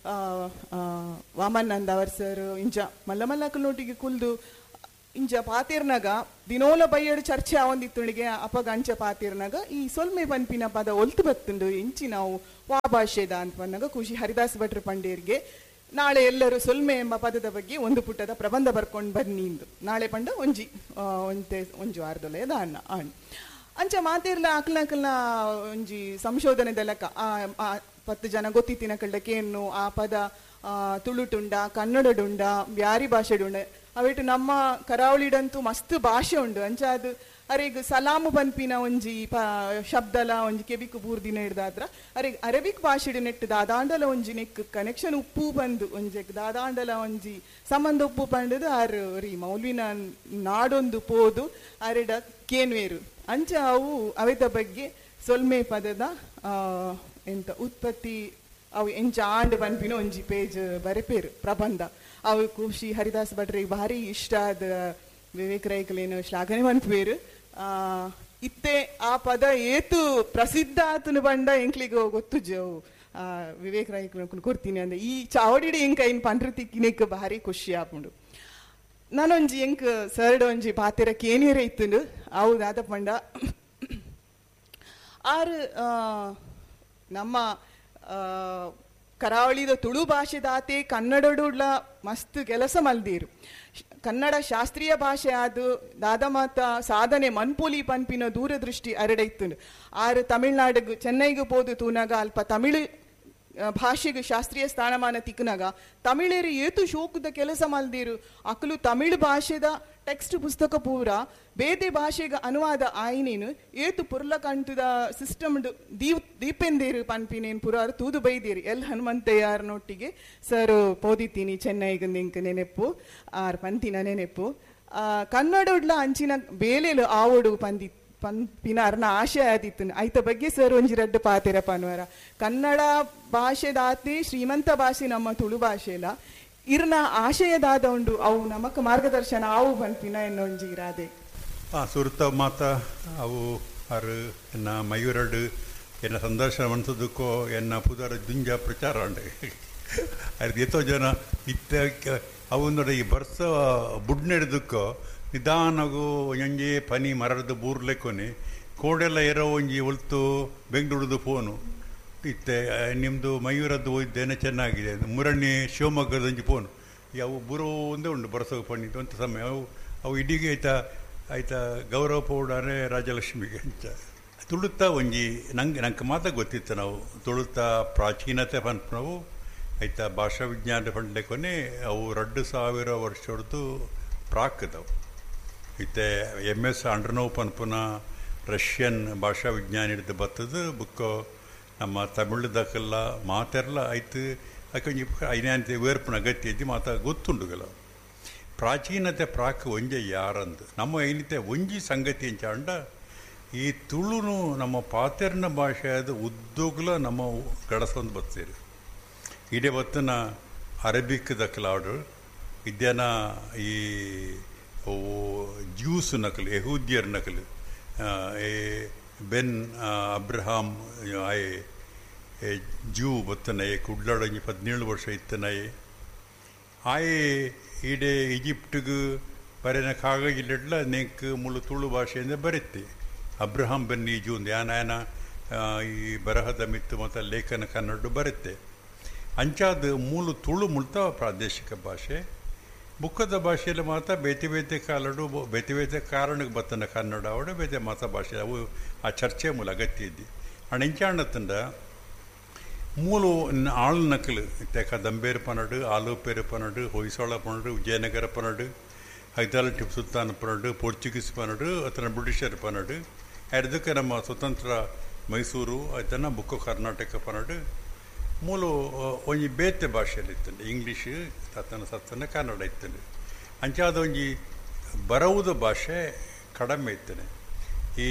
ವಾಮನಂದ ಅವರ್ ಸರ್ ಇಂಚ ಮಲ್ಲ ಮಲ್ಲಕಲ್ನೊಟ್ಟಿಗೆ ಕುಲ್ದು ಇಂಚ ಪಾತೇರ್ನಾಗ ದಿನೋಲ ಬೈಯಡು ಚರ್ಚೆ ಆವಂದಿತ್ತುಣಿಗೆ ಅಪಗ ಅಂಚ ಪಾತೇರ್ನಾಗ ಈ ಸೊಲ್ಮೆ ಪನ್ಪಿನ ಪದ ಒಲ್ತು ಬತ್ತುಂಡು ಇಂಚಿ ನಾವು ವಾ ಭಾಷೆದ ಅಂತ ಬಂದಾಗ ಖುಷಿ ಹರಿದಾಸ್ ಭಟ್ರ ಪಂಡೇರ್ಗೆ ನಾಳೆ ಎಲ್ಲರೂ ಸೊಲ್ಮೆ ಎಂಬ ಪದದ ಬಗ್ಗೆ ಒಂದು ಪುಟದ ಪ್ರಬಂಧ ಬರ್ಕೊಂಡು ಬನ್ನಿ ಇಂದು ನಾಳೆ ಪಂಡ ಒಂಜಿ ವಾರದೊಲೆಯದ ಅಣ್ಣ ಅಂಚ ಮಾತಿರ್ಲ ಅಕ್ಲಕಲ್ನ ಒಂಜಿ ಸಂಶೋಧನೆದಲಕ 10 ಜನ ಗೊತ್ತಿತ್ತಿನ ಕಳ್ಳಕೇನು ಆ ಪದ ತುಳುಟುಂಡ ಕನ್ನಡಡುಂಡ ಬ್ಯಾರಿ ಭಾಷೆಡುಂಡ ಅವೇಟು ನಮ್ಮ ಕರಾವಳಿಡಂತೂ ಮಸ್ತ್ ಭಾಷೆ ಉಂಡು ಅಂಚ ಅದು ಅರೆಗ್ ಸಲಾಮು ಪನ್ಪಿನ ಒಂಜಿ ಶಬ್ದಲ ಒಂಜಿ ಕೆಬಿಕು ಬೂರ್ದಿನ ಹಿಡ್ದಾದ್ರ ಅರೆಗ್ ಅರಬಿಕ್ ಭಾಷೆಡು ನೆಟ್ಟು ದಾದಾಂಡಲ ಒಂಜಿ ನೆಕ್ ಕನೆಕ್ಷನ್ ಉಪ್ಪು ಬಂದು ಒಂಜೆಗ್ ದಾದಾಂಡಲ ಒಂಜಿ ಸಂಬಂಧ ಉಪ್ಪು ಪಂಡದು ಆರು ರೀ ಮೌಲ್ವಿನ ನಾಡೊಂದು ಪೋದು ಅರೆಡ ಕೇನ್ವೇರು ಅಂಚ ಅವು ಅವೆದ ಬಗ್ಗೆ ಸೊಲ್ಮೆ ಪದದ ಎಂತ ಉತ್ಪತ್ತಿ ಅವು ಎಂಚ ಆಂಡ್ ಪನ್ಪಿನ ಒಂಜಿ ಪೇಜ್ ಬರೆಪೇರು ಪ್ರಬಂಧ ಅವು ಖುಷಿ ಹರಿದಾಸ್ ಭಟ್ರಿಗೆ ಭಾರಿ ಇಷ್ಟ ಆದ ವಿವೇಕ್ ರೈಕಲೇನು ಶ್ಲಾಘನೆ ಪನ್ಪೇರು ಇತ್ತೆ ಆ ಪದ ಏತು ಪ್ರಸಿದ್ಧ ಆತನು ಬಂಡ ಎಂಕ್ಲಿಗೆ ಗೊತ್ತು ಜವು ವಿವೇಕ್ ರೈಕಲ್ ಕೊಡ್ತೀನಿ ಅಂದ್ರೆ ಈ ಚಾವಡಿಡಿ ಎಂಕ ಇನ್ ಪಂಡ್ರ ತಿಕ್ಕಿನೇಕ್ ಭಾರಿ ಖುಷಿ ಆಪುಂಡು ನಾನೊಂಜಿ ಎಂಕ್ ಸರ್ಡ್ ಒಂಜಿ ಪಾತೆರ ಕೇನೇರ ಇತ್ತುಂಡು ಹೌದಾದ ಪಂಡ ಆರು ನಮ್ಮ ಕರಾವಳಿದ ತುಳು ಭಾಷೆದಾತೆ ಕನ್ನಡಡುಡ್ಲ ಮಸ್ತ್ ಕೆಲಸ ಮಲ್ದೀರು ಕನ್ನಡ ಶಾಸ್ತ್ರೀಯ ಭಾಷೆ ಆದು ದಾದಮಾತ ಸಾಧನೆ ಮನ್ಪೋಲಿ ಪನ್ಪಿನ ದೂರದೃಷ್ಟಿ ಅರಡೈತುಂಡು ಆರು ತಮಿಳ್ನಾಡಿಗೆ ಚೆನ್ನೈಗೆ ಪೋದು ತೂನಾಗ ಅಲ್ಪ ತಮಿಳು ಭಾಷೆಗೆ ಶಾಸ್ತ್ರೀಯ ಸ್ಥಾನಮಾನ ತಿಕ್ಕನಾಗ ತಮಿಳೇರು ಏತು ಶೋಕದ ಕೆಲಸ ಮಲ್ದಿರು ಅಕಲು ತಮಿಳು ಭಾಷೆದ ಟೆಕ್ಸ್ಟ್ ಪುಸ್ತಕ ಪೂರ ಬೇತೆ ಭಾಷೆಗೆ ಅನುವಾದ ಆಯ್ನೇನು ಏತು ಪುರ್ಲಕಂಟದ ಸಿಸ್ಟಮ್ ದೀಪೆಂದೇರು ಪನ್ಪಿನೇನು ಪುರಾರು ತೂದು ಬೈದೇರಿ ಎಲ್ ಹನುಮಂತಯ್ಯನೊಟ್ಟಿಗೆ ಸರ್ ಪೋದಿತೀನಿ ಚೆನ್ನೈಗೆ ನಿಂಕ್ ನೆನೆಪ್ಪು ಆರ್ ಪಂತಿನ ನೆನೆಪ್ಪು ಕನ್ನಡಡ್ಲ ಅಂಚಿನ ಬೇಲೆಲು ಆವೋಡು ಪನ್ಪಿನ ಅರ್ನ ಆಶಯ ಆದಿತ್ತು ಐತ ಬಗ್ಗೆ ಸರ್ ಒಂಜಿ ರಡ್ಡು ಪಾತೆರ ಪನ್ವರ ಕನ್ನಡ ಭಾಷೆದಾತಿ ಶ್ರೀಮಂತ ಭಾಷೆ ನಮ್ಮ ತುಳು ಭಾಷೆಲ ಇರ್ನ ಆಶಯದಾದ ಉಂಡು ಅವು ನಮಕ್ ಮಾರ್ಗದರ್ಶನ ಆವು ಪನ್ಪಿನ ಎನ್ನೊಂಜಿ ಇರಾದೆ
ಸುರುತ ಮಾತ ಅವು ಅರು ಎನ್ನ ಮಯೂರಡು ಎನ್ನ ಸಂದರ್ಶನ ಮನ್ಸದಕ್ಕೋ ಎನ್ನ ಪುದರ ದುಂಜ ಪ್ರಚಾರ ಉಂಡೆ ಅದು ಎತ್ತೋ ಜನ ನಿತ್ಯ ಅವು ನೋಡಿ ಈ ಬರ್ಸ ಬುಡ್ನೆಡ್ದಕ್ಕೋ ನಿಧಾನಗೂ ಒಂಜಿ ಪನಿ ಮರದ ಬೂರ್ಲೆಕೊನಿ ಕೋಡೆಲ್ಲ ಇರೋ ಒಂಜಿ ಒಲ್ತು ಬೆಂಗಳೂರದು ಫೋನು ಇತ್ತೆ ನಿಮ್ಮದು ಮಯೂರದ್ದು ಹೋಯ್ದೇನೆ ಚೆನ್ನಾಗಿದೆ ಮುರಣ್ಣಿ ಶಿವಮೊಗ್ಗದೊಂಜಿ ಫೋನು ಅವು ಬುರೋ ಒಂದೇ ಉಂಡು ಬರ್ಸೋಕೆ ಪಣಿದ್ದು ಅಂತ ಸಮಯ ಅವು ಇಡೀಗೆ ಆಯ್ತಾ ಗೌರವ ಪೌಡಾರೆ ರಾಜಲಕ್ಷ್ಮಿಗೆ ಅಂತ ತುಳುತ್ತಾ ಒಂಜಿ ನಂಗೆ ಮಾತ್ರ ಗೊತ್ತಿತ್ತು ನಾವು ತುಳುತ್ತಾ ಪ್ರಾಚೀನತೆ ಪಂಪ್ ನಾವು ಆಯ್ತಾ ಭಾಷಾ ವಿಜ್ಞಾನ ಪಂಡ್ಲೆಕೊನೆ ಅವು 2000 ವರ್ಷದ್ದು ಪ್ರಾಕ್ದವು ಇತ್ತೆ MS ಅಂಡ್ರನೋವ್ ಪನ್ಪುನ ರಷ್ಯನ್ ಭಾಷಾ ವಿಜ್ಞಾನ ಹಿಡಿದು ಬರ್ತದ ಬುಕ್ಕು ನಮ್ಮ ತಮಿಳ್ದಕ್ಕೆಲ್ಲ ಮಾತೆಲ್ಲ ಆಯ್ತು ಯಾಕೊಂಜಿ ಐನಂತೆ ವೇರ್ಪುನ ಅಗತ್ಯ ಇದ್ದು ಮಾತಾ ಗೊತ್ತುಂಡುಗಲ್ಲ ಪ್ರಾಚೀನತೆ ಪ್ರಾಕ್ ಒಂಜೆ ಯಾರಂದು ನಮ್ಮ ಏನಿತೆ ಒಂಜಿ ಸಂಗತಿ ಅಂಚಾಂಡ ಈ ತುಳುನು ನಮ್ಮ ಪಾತೆರ್ನ ಭಾಷೆಯಾದ ಉದ್ದೋಗ್ಲ ನಮ್ಮ ಗಡಸೊಂದು ಬರ್ತೇರಿ ಇಡೇ ಬತ್ತನ ಅರಬಿಕ್ ದಕ್ಕಲಾಡು ಇದ್ಯಾನ ಈ ಜ್ಯೂಸ್ ನಕಲು ಯಹೂದ್ಯರ್ ನಕಲು ಬೆನ್ ಅಬ್ರಹಾಂ ಆಯೆ ಜೂ ಬತ್ತನಯೆ ಕುಡ್ಲಾಡೊಂಜಿ 17 ವರ್ಷ ಇತ್ತನಯೆ ಆಯೆ ಈಡೆ ಈಜಿಪ್ಟ್ಗೆ ಬರೆನ ಕಾಗಜಿಲ್ಲೆಡ್ಲ ನೆಕ್ ಮುಳು ತುಳು ಭಾಷೆಯಿಂದ ಬರುತ್ತೆ ಅಬ್ರಹಾಂ ಬೆನ್ ಈ ಜೂ ಯಾನ ಈ ಬರಹದ ಮಿತ್ತು ಮತ್ತು ಲೇಖನ ಕನ್ನಡ ಬರುತ್ತೆ ಅಂಚಾದ ಮೂಲು ತುಳು ಮುಳ್ತ ಪ್ರಾದೇಶಿಕ ಭಾಷೆ ಬುಕ್ಕದ ಭಾಷೆಯಲ್ಲಿ ಮಾತ್ರ ಬೇತೆ ಬೇತೆ ಕಾಲಡು ಬೇತೆ ಬೇತೆ ಕಾರಣಕ್ಕೆ ಬತ್ತನ ಕನ್ನಡ ಅವಡೆ ಬೇತೆ ಮಾತ ಭಾಷೆ ಅವು ಆ ಚರ್ಚೆ ಮೂಲ ಅಗತ್ಯ ಇದ್ದಿ ಅಣೆಂಚಾಣತ್ತಂಡ ಮೂಲು ಆಳು ನಕಲು ತೆಕ ದಂಬೇರು ಪನಡು ಆಲೂಪೇರು ಪನಡು ಹೊಯ್ಸಳ ಪನಡು ವಿಜಯನಗರ ಪನಡು ಹೈದರಾಲಿ ಟಿಪ್ಪು ಸುಲ್ತಾನ್ ಪನಡು ಪೋರ್ಚುಗೀಸ್ ಪನಡು ಅತನ ಬ್ರಿಟಿಷರ್ ಪನಡು ಅದಕ್ಕೆ ನಮ್ಮ ಸ್ವತಂತ್ರ ಮೈಸೂರು ಆಯ್ತನ ಬುಕ್ಕು ಕರ್ನಾಟಕ ಪನಡು ಮೂಲು ಒಂಜಿ ಬೇತೆ ಭಾಷೆಯಲ್ಲಿ ಇತ್ತಂಡೆ ಇಂಗ್ಲೀಷ್ ಸತ್ತನ ಕನ್ನಡ ಇತ್ತಂಡೆ ಅಂಚಾದ ಒಂಜಿ ಬರವುದ ಭಾಷೆ ಕಡಿಮೆ ಇತ್ತನೆ ಈ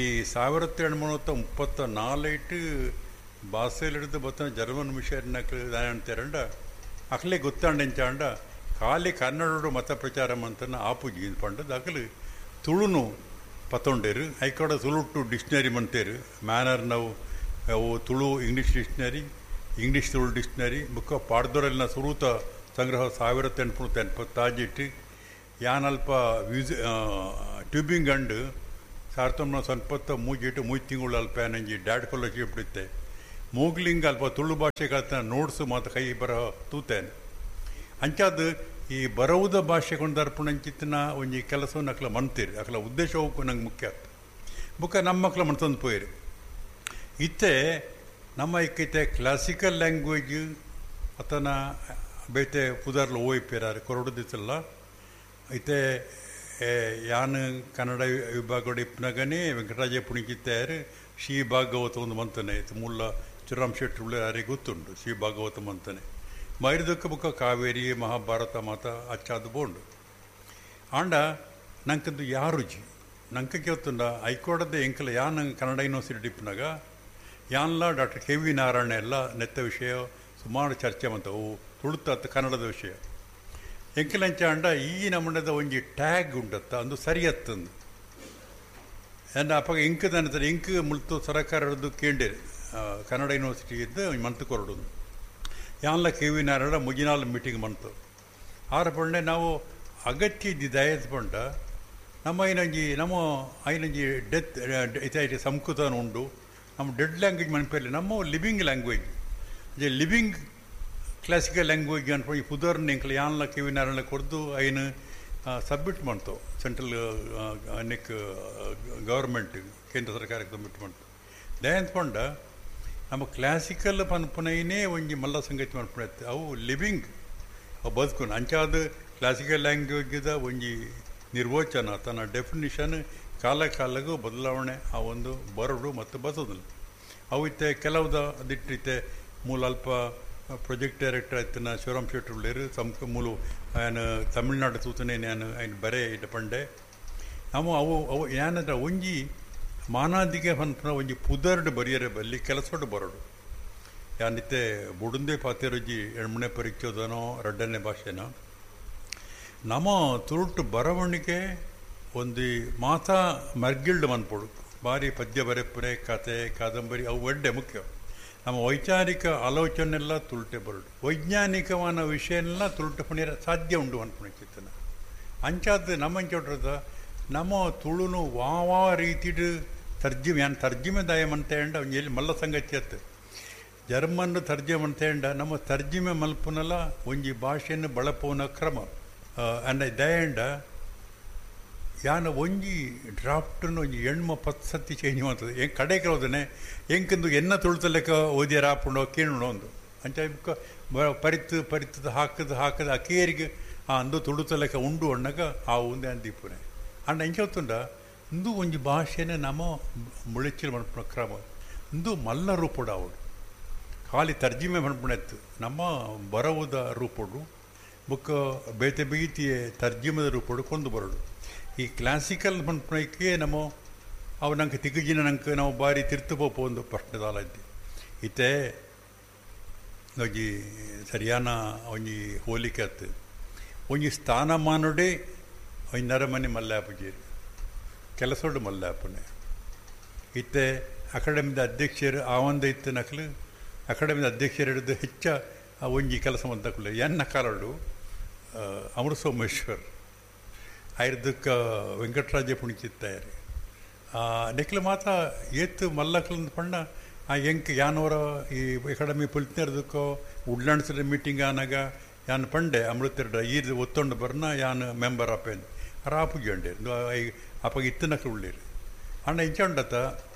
1734 ಭಾಷೆಲಿಡಿದು ಬತ್ತನ ಜರ್ಮನ್ ಮಿಷನ್ನಕ್ಕೆ ಅಂತಾರಂಡ ಅಕ್ಲೆ ಗೊತ್ತಾಂಡೆಂಚಾಂಡ ಖಾಲಿ ಕನ್ನಡ ಮತ ಪ್ರಚಾರ ಮಂತನ ಆಪುಜಿ ಪಂಡದು ಅಕಲು ತುಳುನು ಪತ್ತೊಂಡೇರು ಐಕಡೆ ತುಳುಟು ಡಿಕ್ಷನರಿ ಮಂತೇರು ಮ್ಯಾನರ್ ನಾವು ಅವು Tulu English dictionary English Tulu dictionary ಬುಕ್ಕ ಪಾಡ್ದೊರೆಲ್ನ ಸುರೂತ ಸಂಗ್ರಹ 1880 ಯಾನಲ್ಪ ಟ್ಯೂಬಿಂಗ್ ಅಂಡ್ 1993 3 ತಿಂಗಳು ಅಲ್ಪ ನಂಜಿ ಡ್ಯಾಡ್ ಫೆಲೋಶಿಪ್ ಇತ್ತೆ ಮೂಗ್ಲಿಂಗ್ ಅಲ್ಪ ತುಳು ಭಾಷೆ ಕಲ್ತ ನೋಟ್ಸು ಮತ್ತು ಕೈ ಬರಹ ತೂತೇನೆ ಅಂಚಾದ ಈ ಬರವುದ ಭಾಷೆ ಕೊಂಡರ್ಪಣಂಚಿತ್ತಿನ ಒಂಜಿ ಕೆಲಸವನ್ನು ಅಕ್ಲ ಮನ್ತೀರಿ ಅಕ್ಲ ಉದ್ದೇಶ ಹೋಗು ನಂಗೆ ಮುಖ್ಯ ಆಗ್ತದೆ ಬುಕ್ಕ ನಮ್ಮ ಮಕ್ಳು ಮನ್ತಂದು ಪೋಯಿರಿ ಇತ್ತೆ ನಮ್ಮ ಇಕ್ಕೈತೆ ಕ್ಲಾಸಿಕಲ್ ಲ್ಯಾಂಗ್ವೇಜ್ ಅತನ ಬೇತೆ ಪುದರ್ಲು ಓಯ್ಪೇರಾರು ಕೊರಡುದಿತ್ತಲ್ಲ ಐತೆ ಯಾನು ಕನ್ನಡ ವಿಭಾಗ ಇಪ್ಪನಾಗನೇ ವೆಂಕಟರಾಜ ಪುಣಿಕಿತ್ತಾರು ಶ್ರೀ ಭಾಗವತ ಒಂದು ಮಂತನೆ ಆಯ್ತು ಮುಲ್ಲ ಚಿರಾಮ್ ಶೆಟ್ಟಿ ಉಳ್ಳ ಯಾರಿಗೆ ಗೊತ್ತುಂಟು ಶ್ರೀ ಭಾಗವತ ಮಂತನೆ ಮೈರದಕ್ಕೆ ಬುಕ್ಕ ಕಾವೇರಿ ಮಹಾಭಾರತ ಮಾತ ಅಚ್ಚಾದು ಬೋಂಡು ಆಂಡ ನಂಕಂದು ಯಾರುಜಿ ನಂಗೆ ಕೇಳ್ತುಂಡ ಐಕೋಡದ ಎಂಕಲ ಯಾನ್ Kannada university ಡಿಪ್ನಾಗ ಯಾನ್ಲ doctor KV Narayana ಎಲ್ಲ ನೆತ್ತ ವಿಷಯ ಸುಮಾರು ಚರ್ಚೆ ಮಂತವು ತುಳುತ್ತ ಕನ್ನಡದ ವಿಷಯ ಎಂಕಲಂಚ ಅಂಡ ಈ ನಮ್ಮನದ ಒಂಜಿ ಟ್ಯಾಗ್ ಉಂಟತ್ತ ಅಂದು ಸರಿಯತ್ತಂದು ಎಂದ ಅಪ್ಪಾಗ ಇಂಕದ ಅಂತಾರೆ ಇಂಕ್ ಮುಳ್ತು ಸರಕಾರದ್ದು ಕೇಂಡೇರಿ ಕನ್ನಡ ಯೂನಿವರ್ಸಿಟಿ ಇದ್ದು month ಕೊರಡು ಯಾನ್ಲ KV Narayana ಮುಗಿನಾಲ್ meeting month ಆರ ಪಂಡೆ ನಾವು ಅಗತ್ಯ ಇದ್ದಿದ್ದು ಆಯ್ತು ಪಂಡ ನಮ್ಮ ಐನಂಜಿ ಡೆತ್ ಇತಾಯ್ತು ಸಂಸ್ಕೃತ ಉಂಡು ನಮ್ಮ ಡೆಡ್ ಲ್ಯಾಂಗ್ವೇಜ್ ಮನ್ಪೇಲಿ ನಮ್ಮ living language living classical language ಅನ್ಕೊಂಡು ಈ ಪುದರ್ನ ಎಂಕಲ ಯಾನ್ಲ KV ನಾರಾಯಣ ಕೊಡ್ದು ಐನು ಸಬ್ಮಿಟ್ ಮಾಡ್ತು ಸೆಂಟ್ರಲ್ ನೆಕ್ ಗೌರ್ಮೆಂಟ್ ಕೇಂದ್ರ ಸರ್ಕಾರಕ್ಕೆ ಸಬ್ಮಿಟ್ ಮಾಡ್ತು ದಯಂತ್ಕೊಂಡ ನಮ್ಮ ಕ್ಲಾಸಿಕಲ್ ಪನ್ಪುನೈನೇ ಒಂಜಿ ಮಲ್ಲ ಸಂಗತಿ ಮನ್ಪುಣೈತೆ ಅವು ಲಿವಿಂಗ್ ಅವು ಬದುಕು ಅಂಚಾದ ಕ್ಲಾಸಿಕಲ್ ಲ್ಯಾಂಗ್ವೇಜ್ದ ಒಂಜಿ ನಿರ್ವಚನ ತನ್ನ ಡೆಫಿನಿಷನ್ ಕಾಲಕ್ಕೂ ಬದಲಾವಣೆ ಆ ಒಂದು ಬರಡು ಮತ್ತು ಬಸೋದಿಲ್ಲ ಅವು ಇತ್ತೆ ಕೆಲವುದ ಅದಿಟ್ಟಿತ್ತೆ ಮೂಲ ಅಲ್ಪ ಪ್ರೊಜೆಕ್ಟ್ ಡೈರೆಕ್ಟರ್ ಆಯ್ತನ ಶಿವರಾಮ್ ಶೆಟ್ಟಿ ಉಳ್ಳೇರು ಮೂಲು ಆಯನ ತಮಿಳ್ನಾಡು ತೂತನೆ ನಾನು ಆಯ್ನ ಬರೇ ಇಟ್ಟು ಪಂಡೆ ನಾವು ಅವು ಏನಂದ್ರೆ ಒಂಜಿ ಮಾನಾದಿಗೆ ಹೊಂದ ಒಂಜಿ ಪುದರ್ಡ್ ಬರಿಯರೆ ಬಲ್ಲಿ ಕೆಲಸೋಡು ಬರೋಡು ಯಾನಿತ್ತೆ ಬುಡುಂದೆ ಪಾತಿರೋಜಿ ಎಣ್ಮನೆ ಪರೀಕ್ಷೋದನೋ ಎರಡನೇ ಭಾಷೆನೋ ನಮ್ಮ ತುರುಟು ಬರವಣಿಗೆ ಒಂದು ಮಾತಾ ಮರ್ಗಿಲ್ಡ್ ಮನ್ಪೊಡು ಭಾರಿ ಪದ್ಯ ಬರೆಪುರೆ ಕತೆ ಕಾದಂಬರಿ ಅವು ಒಡ್ಡೆ ಮುಖ್ಯ ನಮ್ಮ ವೈಚಾರಿಕ ಆಲೋಚನೆಲ್ಲ ತುಳುಟೆ ಬರಡು ವೈಜ್ಞಾನಿಕವಾದ ವಿಷಯನೆಲ್ಲ ತುಳುಟು ಪಣಿಯರ ಸಾಧ್ಯ ಉಂಡು ಅನ್ಪಣಿಸಿತ್ತನ ಅಂಚಾದ ನಮ್ಮಂಚೋಟ್ರದ ನಮ್ಮ ತುಳುನು ವಾ ರೀತಿಡು ತರ್ಜಿಮೆ ಯಾನ್ ತರ್ಜಿಮೆ ದಾಯಮಂತೇಂಡ ಎಲ್ಲಿ ಮಲ್ಲ ಸಂಗತಿ ಅತ್ತು ಜರ್ಮನ್ ತರ್ಜಿಮೆ ಅಂತೇಂಡ ನಮ್ಮ ತರ್ಜಿಮೆ ಮಲ್ಪುನಲ್ಲ ಒಂಜಿ ಭಾಷೆಯನ್ನು ಬಳಪುವನ ಕ್ರಮ ಅಂಡ ದಯಂಡ ಯಾನ ಒಂಜಿ ಡ್ರಾಫ್ಟನ್ನು ಒಂಜಿ ಎಣ್ಮ 10 ಸತಿ ಚೇಂಜ್ ಮಾಡ್ತದೆ ಹೆಂಗೆ ಕಡೆ ಕೆಲವುದನ್ನೇ ಹೆಂಕಂದು ಎನ್ನ ತುಳ್ತಲೆಕ್ಕ ಓದಿಯರ ಹಾಪುಂಡೋ ಕೇಳೋ ಒಂದು ಅಂಚ ಪರಿತ್ತು ಹಾಕದ ಅಕೇರಿಗೆ ಆ ಅಂದು ತುಳುತಲೆಕ್ಕ ಉಂಡು ಅಣ್ಣಗ ಆ ಒಂದೇ ಅಂದೀಪುನೆ ಅಂಡ ಹೆಂಚೊತ್ತುಂಡ ಇಂದು ಒಂಜಿ ಭಾಷೆನೇ ನಮ್ಮ ಮುಳಿಚಿಲ್ ಮನ್ಪುಣ ಕ್ರಮ ಇಂದು ಮಲ್ಲ ರೂಪುಡು ಅವಡು ಖಾಲಿ ತರ್ಜಿಮೆ ಮನ್ಪುಣೆತ್ತು ನಮ್ಮ ಬರವುದ ರೂಪುಡು ಬುಕ್ಕ ಬೇತೆ ಬೀತಿಯ ತರ್ಜಿಮದ ರೂಪುಡು ಕೊಂದು ಬರೋಡು ಈ ಕ್ಲಾಸಿಕಲ್ ಮನ್ಪುಣಕ್ಕೆ ನಮ್ಮ ಅವು ನಂಗೆ ತಿಗುಜಿನ ನಂಗೆ ನಾವು ಬಾರಿ ತಿರ್ತುಪೋಪ ಒಂದು ಪ್ರಶ್ನೆದಾಲ ಇದ್ದೆ ಇತ್ತೆ ಒಂಜಿ ಸರಿಯಾನ ಒಂಜಿ ಹೋಲಿಕೆ ಅತ್ತು ಒಂಜಿ ಸ್ಥಾನಮಾನುಡೆ ಒಂಜಿ ನರಮನೆ ಮಲ್ಲಾಪುಜೇರಿ ಕೆಲಸೋಡು ಮಲ್ಲಾಪುನೆ ಇತ್ತೆ ಅಕಾಡೆಮಿದ ಅಧ್ಯಕ್ಷರು ಆ ಒಂದು ಇತ್ತು ನಕಲು ಅಕಾಡೆಮಿದ ಅಧ್ಯಕ್ಷರು ಹಿಡಿದು ಹೆಚ್ಚ ಒಂಜಿ ಕೆಲಸ ಮಂತಕ್ಕಳು ಎನ್ನ ಕಾಲಡು ಅಮೃತ ಸೋಮೇಶ್ವರ್ ಆಯುರ್ದಕ್ಕೆ ವೆಂಕಟರಾಜ ಪುಣಿಚಿತ್ತಾಯರು ನೆಕ್ಲು ಮಾತ್ರ ಏತ್ತು ಮಲ್ಲಕ್ಲಂದು ಪಣ್ಣ ಆ ಎಂಕ್ ಯಾನವರ ಈ ಅಕಾಡೆಮಿ ಪುಲ್ತಿನರ್ದಕ್ಕೋ ಉಡ್ಲಾಣಿಸಿದ ಮೀಟಿಂಗ್ ಆನಾಗ ಯಾನ್ ಪಂಡೆ ಅಮೃತ ಈದ್ ಒತ್ತೊಂಡು ಬರ್ನ ಯಾನ್ ಮೆಂಬರ್ ಅಪ್ಪೇನು ರಾಪುಜಂಡೆ ಅಪ್ಪಗ ಇತ್ತನಕ್ಲು ಉಳ್ಳೇರು ಅಣ್ಣ ಇಂಚಂಡತ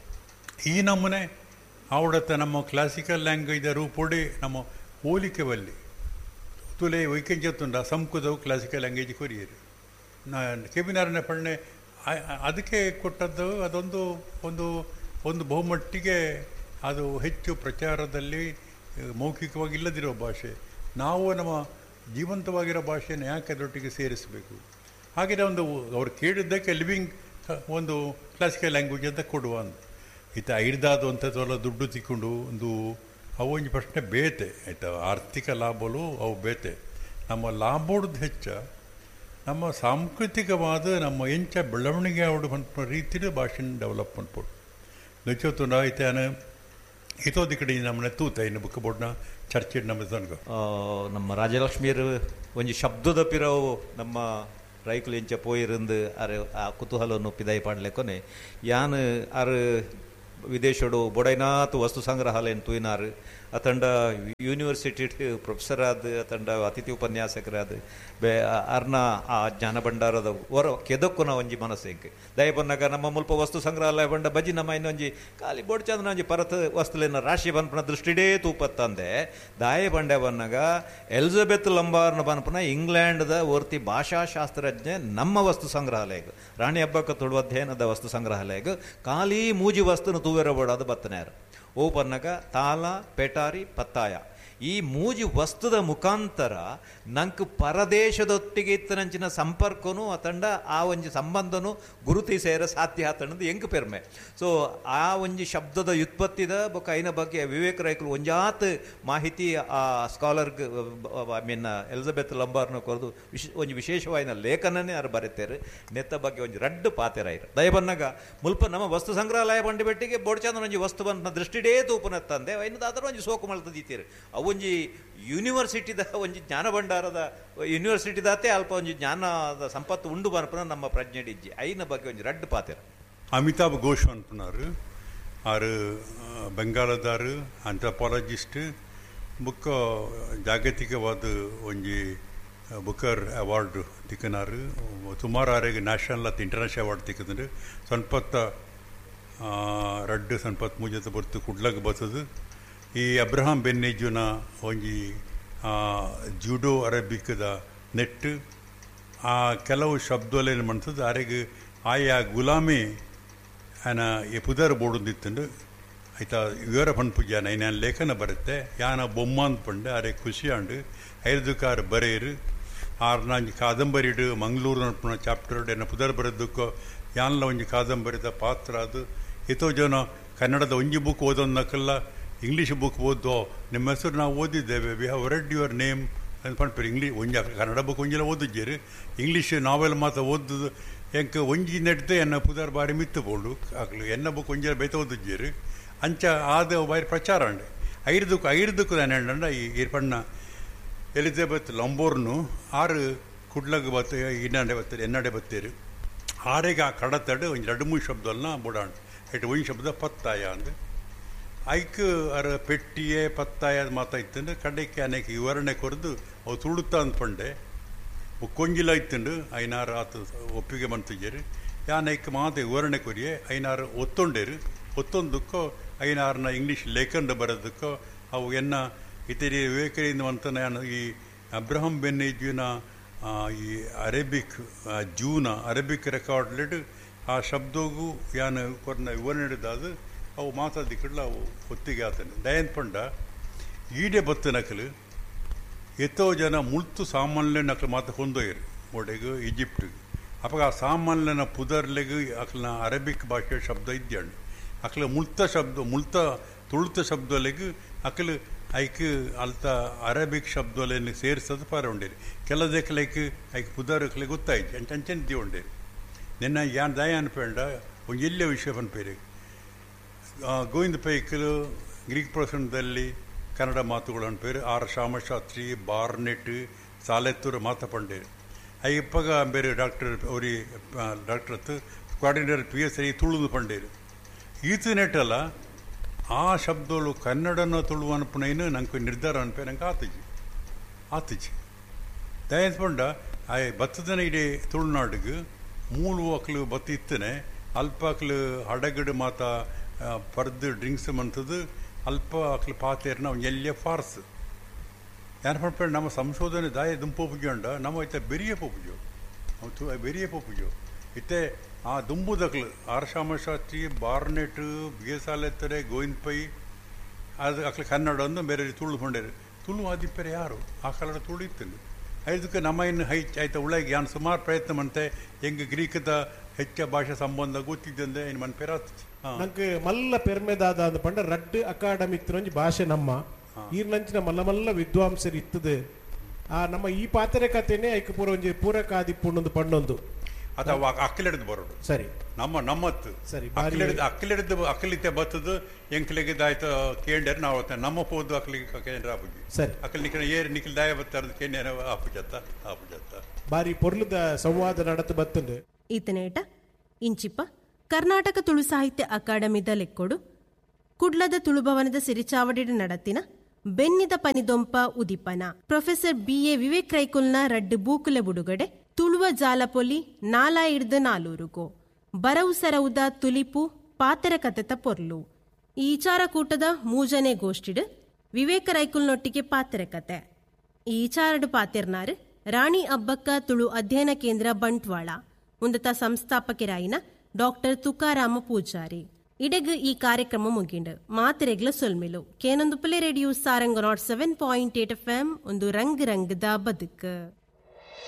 ಈ ನಮ್ಮನೆ ಅವಡತ್ತ ನಮ್ಮ ಕ್ಲಾಸಿಕಲ್ ಲ್ಯಾಂಗ್ವೇಜ್ ರೂಪೊಡಿ ನಮ್ಮ ಹೋಲಿಕೆ ಬಲ್ಲಿ ತುಲೆ ವೈಕಂಚತ್ತುಂಡ ಸಂಸ್ಕೃತವು ಕ್ಲಾಸಿಕಲ್ ಲ್ಯಾಂಗ್ವೇಜ್ ಕೊರಿಯರು ಕೆಬಿನಾರನೇ ಪಣ್ಣೆ ಅದಕ್ಕೆ ಕೊಟ್ಟದ್ದು ಅದೊಂದು ಒಂದು ಒಂದು ಬಹುಮಟ್ಟಿಗೆ ಅದು ಹೆಚ್ಚು ಪ್ರಚಾರದಲ್ಲಿ ಮೌಖಿಕವಾಗಿ ಇಲ್ಲದಿರೋ ಭಾಷೆ ನಾವು ನಮ್ಮ ಜೀವಂತವಾಗಿರೋ ಭಾಷೆಯನ್ನು ಯಾಕೆ ಅದರೊಟ್ಟಿಗೆ ಸೇರಿಸಬೇಕು ಹಾಗೆಯೇ ಒಂದು ಅವ್ರು ಕೇಳಿದ್ದಕ್ಕೆ ಲಿವಿಂಗ್ ಒಂದು ಕ್ಲಾಸಿಕಲ್ ಲ್ಯಾಂಗ್ವೇಜ್ ಅಂತ ಕೊಡುವ ಅಂತ ಈತ ಐಡ್ದಾದು ಅಂಥದ್ದೆಲ್ಲ ದುಡ್ಡು ತಿಕ್ಕೊಂಡು ಒಂದು ಅವು ಒಂದು ಪ್ರಶ್ನೆ ಬೇತೆ ಆಯಿತಾ ಆರ್ಥಿಕ ಲಾಭಲು ಅವು ಬೇತೆ ನಮ್ಮ ಲಾಭೋಡ್ದು ಹೆಚ್ಚ ನಮ್ಮ ಸಾಂಸ್ಕೃತಿಕವಾದ ನಮ್ಮ ಎಂಚ ಬೆಳವಣಿಗೆ ಅವಡು ಬಂದ ರೀತಿಯ ಭಾಷೆನ ಡೆವಲಪ್ ಮಾಡ್ಬೋದು ನಿಜವತ್ತು ಆಯ್ತಾನ ಇತೋದಿ ಕಡೆ ನಮ್ಮನೆ ತೂತ ಇನ್ನು ಬುಕ್ ಬೋರ್ಡ್ನ ಚರ್ಚೆ
ನಮ್ಮ ರಾಜಲಕ್ಷ್ಮಿಯರು ಒಂಜಿ ಶಬ್ದದ ಪಿರವು ನಮ್ಮ ರೈಕುಲು ಎಂಚ ಪೋಯಿರಂದು ಅರೆ ಆ ಕುತೂಹಲವನ್ನು ಪಿದಾಯಿ ಪಾಡ್ಲೆಕೊನೆ ಯಾನ್ ಅರು ವಿದೇಶಡು ಬೊಡೈನಾತು ವಸ್ತು ಸಂಗ್ರಹಾಲಯನ ತೂಯಿನಾರು ಅತಂಡ ಯೂನಿವರ್ಸಿಟಿ ಪ್ರೊಫೆಸರ್ ಆದ ಅತಂಡ ಅತಿಥಿ ಉಪನ್ಯಾಸಕರಾದ ಅರ್ನ ಆ ಜ್ಞಾನ ಭಂಡಾರದ ಹೊರ ಕೆದಕ್ಕುನ ಒಂಜಿ ಮನಸ್ಸೆಂಕ್ ದಯ ಬಂದಾಗ ನಮ್ಮ ಮುಲ್ಪ ವಸ್ತು ಸಂಗ್ರಹಾಲಯ ಬಂಡ ಬಜ್ಜಿ ನಮ್ಮ ಇನ್ನೊಂಜಿ ಖಾಲಿ ಬೋಡ್ ಚಂದ್ರ ಒಂಜಿ ಪರತ್ ವಸ್ತುಲಿನ ರಾಶಿ ಬನ್ಪನ ದೃಷ್ಟಿಡೇ ತೂಪತ್ತಂದೆ ದಾಯ ಬಂಡೆ ಬನ್ನಾಗ ಎಲಿಜಬೆತ್ ಲಂಬಾರ್ನ ಬನ್ಪನ ಇಂಗ್ಲೆಂಡ್ದ ಒರ್ತಿ ಭಾಷಾಶಾಸ್ತ್ರಜ್ಞೆ ನಮ್ಮ ವಸ್ತು ಸಂಗ್ರಹಾಲಯಕ್ಕೆ ರಾಣಿ ಹಬ್ಬಕ್ಕ ತುಳು ಅಧ್ಯಯನದ ವಸ್ತು ಸಂಗ್ರಹಾಲಯಕ್ಕೆ ಖಾಲಿ ಮೂಜಿ ವಸ್ತುನ ತೂವೆರಬೋಡಾದ ಬತ್ತನೆಯಾರು ಓ ಪನ್ನಗ ತಾಲ ಪೆಟಾರಿ ಪತ್ತಾಯ ಈ ಮೂಜಿ ವಸ್ತುದ ಮುಖಾಂತರ ನಂಗೆ ಪರದೇಶದೊಟ್ಟಿಗೆ ಇತ್ತನಂಚಿನ ಸಂಪರ್ಕನೂ ಅತಂಡ ಆ ಒಂಜಿ ಸಂಬಂಧನೂ ಗುರುತಿಸೇರ ಸಾಧ್ಯ ಆತಂಡದು ಎಂಕ್ ಪೆರ್ಮೆ ಸೊ ಆ ಒಂಜಿ ಶಬ್ದದ ವ್ಯುತ್ಪತ್ತಿದ ಬೊಕ್ಕ ಐನ ಬಗ್ಗೆ ವಿವೇಕ ರೈಕರು ಒಂಜಾತ್ ಮಾಹಿತಿ ಆ ಸ್ಕಾಲರ್ಗೆ ಐ ಮೀನ್ ಎಲಿಜಬೆತ್ ಲಂಬಾರ್ನ ಕೊರದು ಒಂಜಿ ವಿಶೇಷವಾದ ಲೇಖನನೇ ಅವ್ರು ಬರೀತಾರೆ ನೆತ್ತ ಬಗ್ಗೆ ಒಂಜಿ ರಡ್ಡು ಪಾತೆರಾಯ್ರು ದಯ ಬನ್ನಾಗ ಮುಲ್ಪ ನಮ್ಮ ವಸ್ತು ಸಂಗ್ರಹಾಲಯ ಬಂಡಿ ಬೆಟ್ಟಿಗೆ ಬೋಡ್ಚಂದ್ರ ಒಂಜಿ ವಸ್ತು ಬಂದ ದೃಷ್ಟಿಡೇ ತೂಪುನತ್ತಂದೆ ಐನದಾದರೂ ಒಂಜಿ ಸೋಕು ಮಲ್ತದೀತೀರಿ ಒಂಜಿ ಯೂನಿವರ್ಸಿಟಿದ ಒಂಜಿ ಜ್ಞಾನ ಭಂಡಾರದ ಯೂನಿವರ್ಸಿಟಿದಾತೆ ಅಲ್ಪ ಒಂಜಿ ಜ್ಞಾನದ ಸಂಪತ್ತು ಉಂಡು ಬನ್ಪನ ನಮ್ಮ ಪ್ರಜ್ಞೆಡಿಜ್ಜಿ ಐನ ಬಗ್ಗೆ ಒಂಜಿ ರಡ್ಡು ಪಾತೆರ
ಅಮಿತಾಬ್ ಘೋಷ್ ಅನ್ಪುನಾರು ಆರು ಬೆಂಗಾಲದಾರು ಆಂಥ್ರಪಾಲಜಿಸ್ಟ್ ಬುಕ್ಕ ಜಾಗತಿಕವಾದ ಒಂಜಿ ಬುಕರ್ ಅವಾರ್ಡ್ ತಿಕ್ಕನಾರು ಸುಮಾರು ಆರೆಗೆ ನ್ಯಾಷನಲ್ ಮತ್ತು ಇಂಟರ್ನ್ಯಾಷನಲ್ ಅವಾರ್ಡ್ ತಿಕ್ಕಂದ್ರೆ ಸನ್ಪತ್ತ ರಡ್ಡು ಸನ್ಪತ್ ಮೂಜತ ಬರ್ತು ಕುಡ್ಲಗ್ ಬರ್ತದೆ ಈ ಅಬ್ರಹಾಂ ಬೆನ್ನೇಜುನ ಒಂಜಿ ಜೂಡೋ ಅರೇಬಿಕ್ದ ನೆಟ್ ಆ ಕೆಲವು ಶಬ್ದಲೇನು ಮಾಡ್ತದೆ ಅರೆಗೆ ಆಯಾ ಗುಲಾಮಿ ಆನ ಈ ಪುದರ್ ಬೋಡುದಿತ್ತಂಡು ಆಯ್ತಾ ವಿವರ ಪಂಪುಜ ನಾನು ಲೇಖನ ಬರುತ್ತೆ ಯಾನ ಬೊಮ್ಮ ಅಂದ್ಪಂಡು ಅರೆ ಖುಷಿ ಆಂಡು 5 ಕಾರು ಬರೆಯರು 6 ಕಾದಂಬರಿಡು ಮಂಗಳೂರು ನಡ್ಪಣ ಚಾಪ್ಟರ್ ಎನ್ನ ಪುದರ್ ಬರೆದಕ್ಕೋ ಯಾನ್ಲ ಒಂಜಿ ಕಾದಂಬರಿದ ಪಾತ್ರ ಅದು ಎಷ್ಟೋ ಜನ ಕನ್ನಡದ ಒಂಜಿ ಬುಕ್ ಓದೋನ್ನಕ್ಕಲ್ಲ ಇಂಗ್ಲೀಷ್ ಬುಕ್ ಓದೋ ನಿಮ್ಮ ಹೆಸರು ನಾವು ಓದಿದ್ದೇವೆ we have read your name ಅಂತ ಪಂಪೇರು ಇಂಗ್ಲೀಷ್ ಒಂಜಿ ಕನ್ನಡ ಬುಕ್ ಒಂಜೆಲ್ಲ ಓದಿದ್ದೀರಿ ಇಂಗ್ಲೀಷ್ ನಾವೆಲ್ ಮಾತ್ರ ಓದುದು ಎಂಕ ಒಂಜಿ ನೆಡ್ದು ಎನ್ನ ಪುದರ್ ಬಾರಿ ಮಿತ್ತು ಬೋಡು ಆಗ್ಲು ಎನ್ನ ಬುಕ್ ಒಂಜೆಲ್ಲ ಬೈತ ಓದಿದ್ದೀರಿ ಅಂಚ ಆದ ಬಾರಿ ಪ್ರಚಾರ ಅಂಡೆ ಐರ್ದಕ್ಕೂ ನಾನು ಈ ಪಣ್ಣ ಎಲಿಜಬೆತ್ ಲಂಬೋರ್ನು 6 ಕುಡ್ಲಗ್ ಬತ್ತ ಇನ್ನಡೆ ಬತ್ತೀರಿ ಎನ್ನಡೆ ಬತ್ತೀರಿ ಆರೆಗೆ ಆ ಕಡತಡು ಒಂದು 2-3 ಶಬ್ದಲ್ನ ಬುಡಾಂಡು ಎಟ್ಟು ಒಂದು ಶಬ್ದ ಪತ್ತಾಯ ಅಂದು ಐಕ್ ಅರ ಪೆಟ್ಟಿಯೇ ಪತ್ತಾಯ ಮಾತಾಯ್ತಂಡು ಕಡೆಗೆ ಅನೇಕ ವಿವರಣೆ ಕೊರದು ಅವು ತುಳುತ್ತಾ ಅಂದ್ಪಂಡೆ ಕೊಂಜಿಲ ಇತ್ತಂಡು 5-6 ಆತು ಒಪ್ಪಿಗೆ ಮಂತಿದ್ದೀರಿ ಯಾನೈಕ್ ಮಾತ ವಿವರಣೆ ಕೊರಿಯೇ 5-6 ಒತ್ತೊಂಡೇರು ಒತ್ತೊಂದಕ್ಕೋ 5-6 ಇಂಗ್ಲೀಷ್ ಲೇಖನ ಬರೋದಕ್ಕೋ ಅವು ಎನ್ನ ಇತರಿ ವಿವೇಕರಿಂದ ಅಂತ ನಾನು ಈ ಅಬ್ರಹಂ ಬೆನ್ನೇಜ್ಯೂನ ಈ ಅರೇಬಿಕ್ ರೆಕಾರ್ಡ್ಲೆಡ್ ಆ ಶಬ್ದಗೂ ಯಾನು ಕೊರನ ವಿವರಣೆ ಹಿಡಿದಾದ ಅವು ಮಾತಾದಿಕ್ಕಲ್ಲ ಅವು ಒತ್ತಿಗೆ ಆತನೆ ದಯನ್ ಪಂಡ ಈಡೆ ಬತ್ತು ನಕಲು ಎತ್ತೋ ಜನ ಮುಳ್ತು ಸಾಮಾನ್ಯ ನಕಲು ಮಾತ ಹೊಂದೋಯ್ರು ಒಡೆಗೂ ಈಜಿಪ್ಟಿಗೆ ಅವಾಗ ಆ ಸಾಮಾನ್ಯನ ಪುದರ್ಲೆಗೂ ಅಕ್ಲನ ಅರೇಬಿಕ್ ಭಾಷೆ ಶಬ್ದ ಇದ್ದಂಡು ಅಕ್ಲ ಮುಳ್ತ ತುಳುತ ಶಬ್ದಲೆಗೂ ಅಕ್ಲು ಐಕ್ ಅಲ್ತ ಅರೇಬಿಕ್ ಶಬ್ದಲೇನು ಸೇರಿಸೋದು ಪಾರ ಉಂಡೇರಿ ಕೆಲದಕ್ಕೆ ಐಕ್ ಪುದರ್ಕ್ಲೆ ಗೊತ್ತಾಯ್ತು ಅಂಚಂಚನ್ ದಿ ಉಂಡೇರಿ ನಿನ್ನ ಯಾನ್ ದಯ ಅನ್ಪೇಂಡ ಒಂದು ಎಲ್ಲೇ ವಿಷಯ ಅನ್ಪೇರಿ ಗೋವಿಂದ ಪೈಕಲು ಗ್ರೀಕ್ ಪ್ರಸಂಗದಲ್ಲಿ ಕನ್ನಡ ಮಾತುಗಳು ಅನ್ಪೇರು ಆರ್ ಶಾಮಶಾಸ್ತ್ರಿ ಬಾರ್ನೆಟ್ ಸಾಲೆತ್ತೂರು ಮಾತಪಂಡೇರು ಅಯ್ಯಪ್ಪಗ ಬೇರೆ ಡಾಕ್ಟರ್ ಅವ್ರಿ ಡಾಕ್ಟರ್ ಕೋಆರ್ಡಿನೇಟರ್ PSI ತುಳುದು ಪಂಡೇರು ಈತು ನೆಟ್ಟಲ್ಲ ಆ ಶಬ್ದಗಳು ಕನ್ನಡನ ತುಳು ಅನ್ಪಣೇನು ನಂಗೆ ನಿರ್ಧಾರ ಅನ್ಪೇ ನಂಗೆ ಆತಿಜಿ ದಯಸ್ಪಂಡ ಆ ಬತ್ತದನ ಇಡೀ ತುಳುನಾಡಿಗೆ 3 ಅಕ್ಲು ಬತ್ತ ಇತ್ತನೆ ಅಲ್ಪ ಅಕ್ಲು ಹಡಗಡು ಮಾತ ಪರ್ದು ಡ್ರಿಂಕ್ಸ್ ಮಂತದ್ದು ಅಲ್ಪ ಅಕ್ಲು ಪಾತೇರ್ನ ಅವ್ನು ಎಲ್ಲೇ ಫಾರ್ಸ್ ಯಾರು ಪಂಪೇಳ ನಮ್ಮ ಸಂಶೋಧನೆ ದಾಯ ದುಂಪೋಪುಜಂಡ ನಮ್ಮ ಇತ್ತ ಬೆರಿಯ ಪೋಪುಜೋ ಬೆರಿಯ ಪೋಪುಜೋ ಇತ್ತೆ ಆ ದುಂಬುದಕ್ಲು ಆರ್ ಶಾಮಶಾಸ್ತ್ರಿ ಬಾರ್ನೆಟ್ ಬಿಎಸಾಲೆತ್ತರೆ ಗೋವಿಂದ ಪೈ ಅದು ಅಕ್ಲು ಕನ್ನಡ ಒಂದು ಬೇರೆ ತುಳು ಹೊಂಡೇರು ತುಳು ಆದಿಪ್ಪರೆ ಯಾರು ಆ ಕಾಲದ ತುಳು ಇತ್ತು ಐದಕ್ಕೆ ನಮ್ಮ ಇನ್ನು ಆಯ್ತಾ ಉಳ್ಳಾಗಿ ಯಾನು ಸುಮಾರು ಪ್ರಯತ್ನ ಮಾಡ್ತೆ ಹೆಂಗೆ ಗ್ರೀಕದ ಹೆಚ್ಚ ಭಾಷಾ ಸಂಬಂಧ ಗೊತ್ತಿದ್ದಂದೆ ಇನ್ನು ಮನ್ ಪೆರಾತ್
ನಂಗೆ ಮಲ್ಲ ಪೆರ್ಮೆದಾದ ಅಂದ ಪಂಡ ರಡ್ ಅಕಾಡೆಮಿಕ್ ಒಂಜಿ ಭಾಷೆ ನಮ್ಮ ಈರ್ನಂಚಿನ ಮಲ್ಲ ಮಲ್ಲ ವಿದ್ವಾಂಸರು ಇತ್ತದು ಆ ನಮ್ಮ ಈ ಪಾತ್ರೆ ಕಥೆನೇ ಐಕ ಪೂರ ಒಂಜಿ ಪೂರಕ ಆದಿಪ್ಪುಂಡು ಪಂಡೊಂದು
ಅಥವಾ ಅಕ್ಕಲಿಡ್ದು ಬರೋದು
ಸರಿ
ನಮ್ಮತ್ತು
ಸರಿ
ಅಕ್ಕಲಿಡ್ದು ಅಕ್ಕಲಿತೆ ಬತ್ತದು ಎಂಕ್ಲಿಗೆ ದಾಯ್ತ ಕೇಂದ್ರ ನಾವು ನಮ್ಮ ಪೋದು ಅಕ್ಕಲಿಗೆ ಕೇಂದ್ರ ಆಪುಜಿ
ಸರಿ
ಅಕ್ಕಲ್ ನಿಖಿಲ ಏರ್ ನಿಖಿಲ್ ದಾಯ ಬತ್ತಾರದು ಕೇಂದ್ರ ಆಪುಜತ್ತ
ಬಾರಿ ಪೊರ್ಲುದ ಸಂವಾದ ನಡತು ಬತ್ತುಂಡು
ಈತನೇಟ ಇಂಚಿಪ್ಪ ಕರ್ನಾಟಕ ತುಳು ಸಾಹಿತ್ಯ ಅಕಾಡೆಮಿದ ಲೆಕ್ಕೊಡು ಕುಡ್ಲದ ತುಳುಭವನದ ಸಿರಿಚಾವಡಿಡ ನಡತಿನ ಬೆನ್ನಿದ ಪನಿದೊಂಪ ಉದಿಪನ ಪ್ರೊಫೆಸರ್ BA ವಿವೇಕ್ ರೈಕುಲ್ನ ರಡ್ಡು ಬೂಕುಲೆ ಬುಡುಗಡೆ ತುಳುವ ಜಾಲಪೊಲಿ 4 ಬರವು ಸರವುದ ತುಲಿಪು ಪಾತೆರ ಕತೆತ ಪೊರ್ಲು ಈ ವಿಚಾರಕೂಟದ 3ನೇ ಗೋಷ್ಠಿಡ್ ವಿವೇಕ ರೈಕುಲ್ನೊಟ್ಟಿಗೆ ಪಾತೆರ ಕತೆ ಈ ವಿಚಾರಡು ಪಾತೆರ್ನಾರು ರಾಣಿ ಅಬ್ಬಕ್ಕ ತುಳು ಅಧ್ಯಯನ ಕೇಂದ್ರ ಬಂಟ್ವಾಳ ಉಂದತ ಸಂಸ್ಥಾಪಕರಾಯಿನ ಡಾಕ್ಟರ್ ತುಕಾರಾಮ ಪೂಜಾರಿ ಇಡೆಗ್ ಈ ಕಾರ್ಯಕ್ರಮ ಮುಗಿಂಡು ಮಾತೆರೆಗ್ಲ ಸೊಲ್ಮೆಲು ಕೇನೊಂದು ರೇಡಿಯೋ ಸಾರಂಗ್ 7.8 FM ಒಂದು ರಂಗ್ ರಂಗದ ಬದುಕು.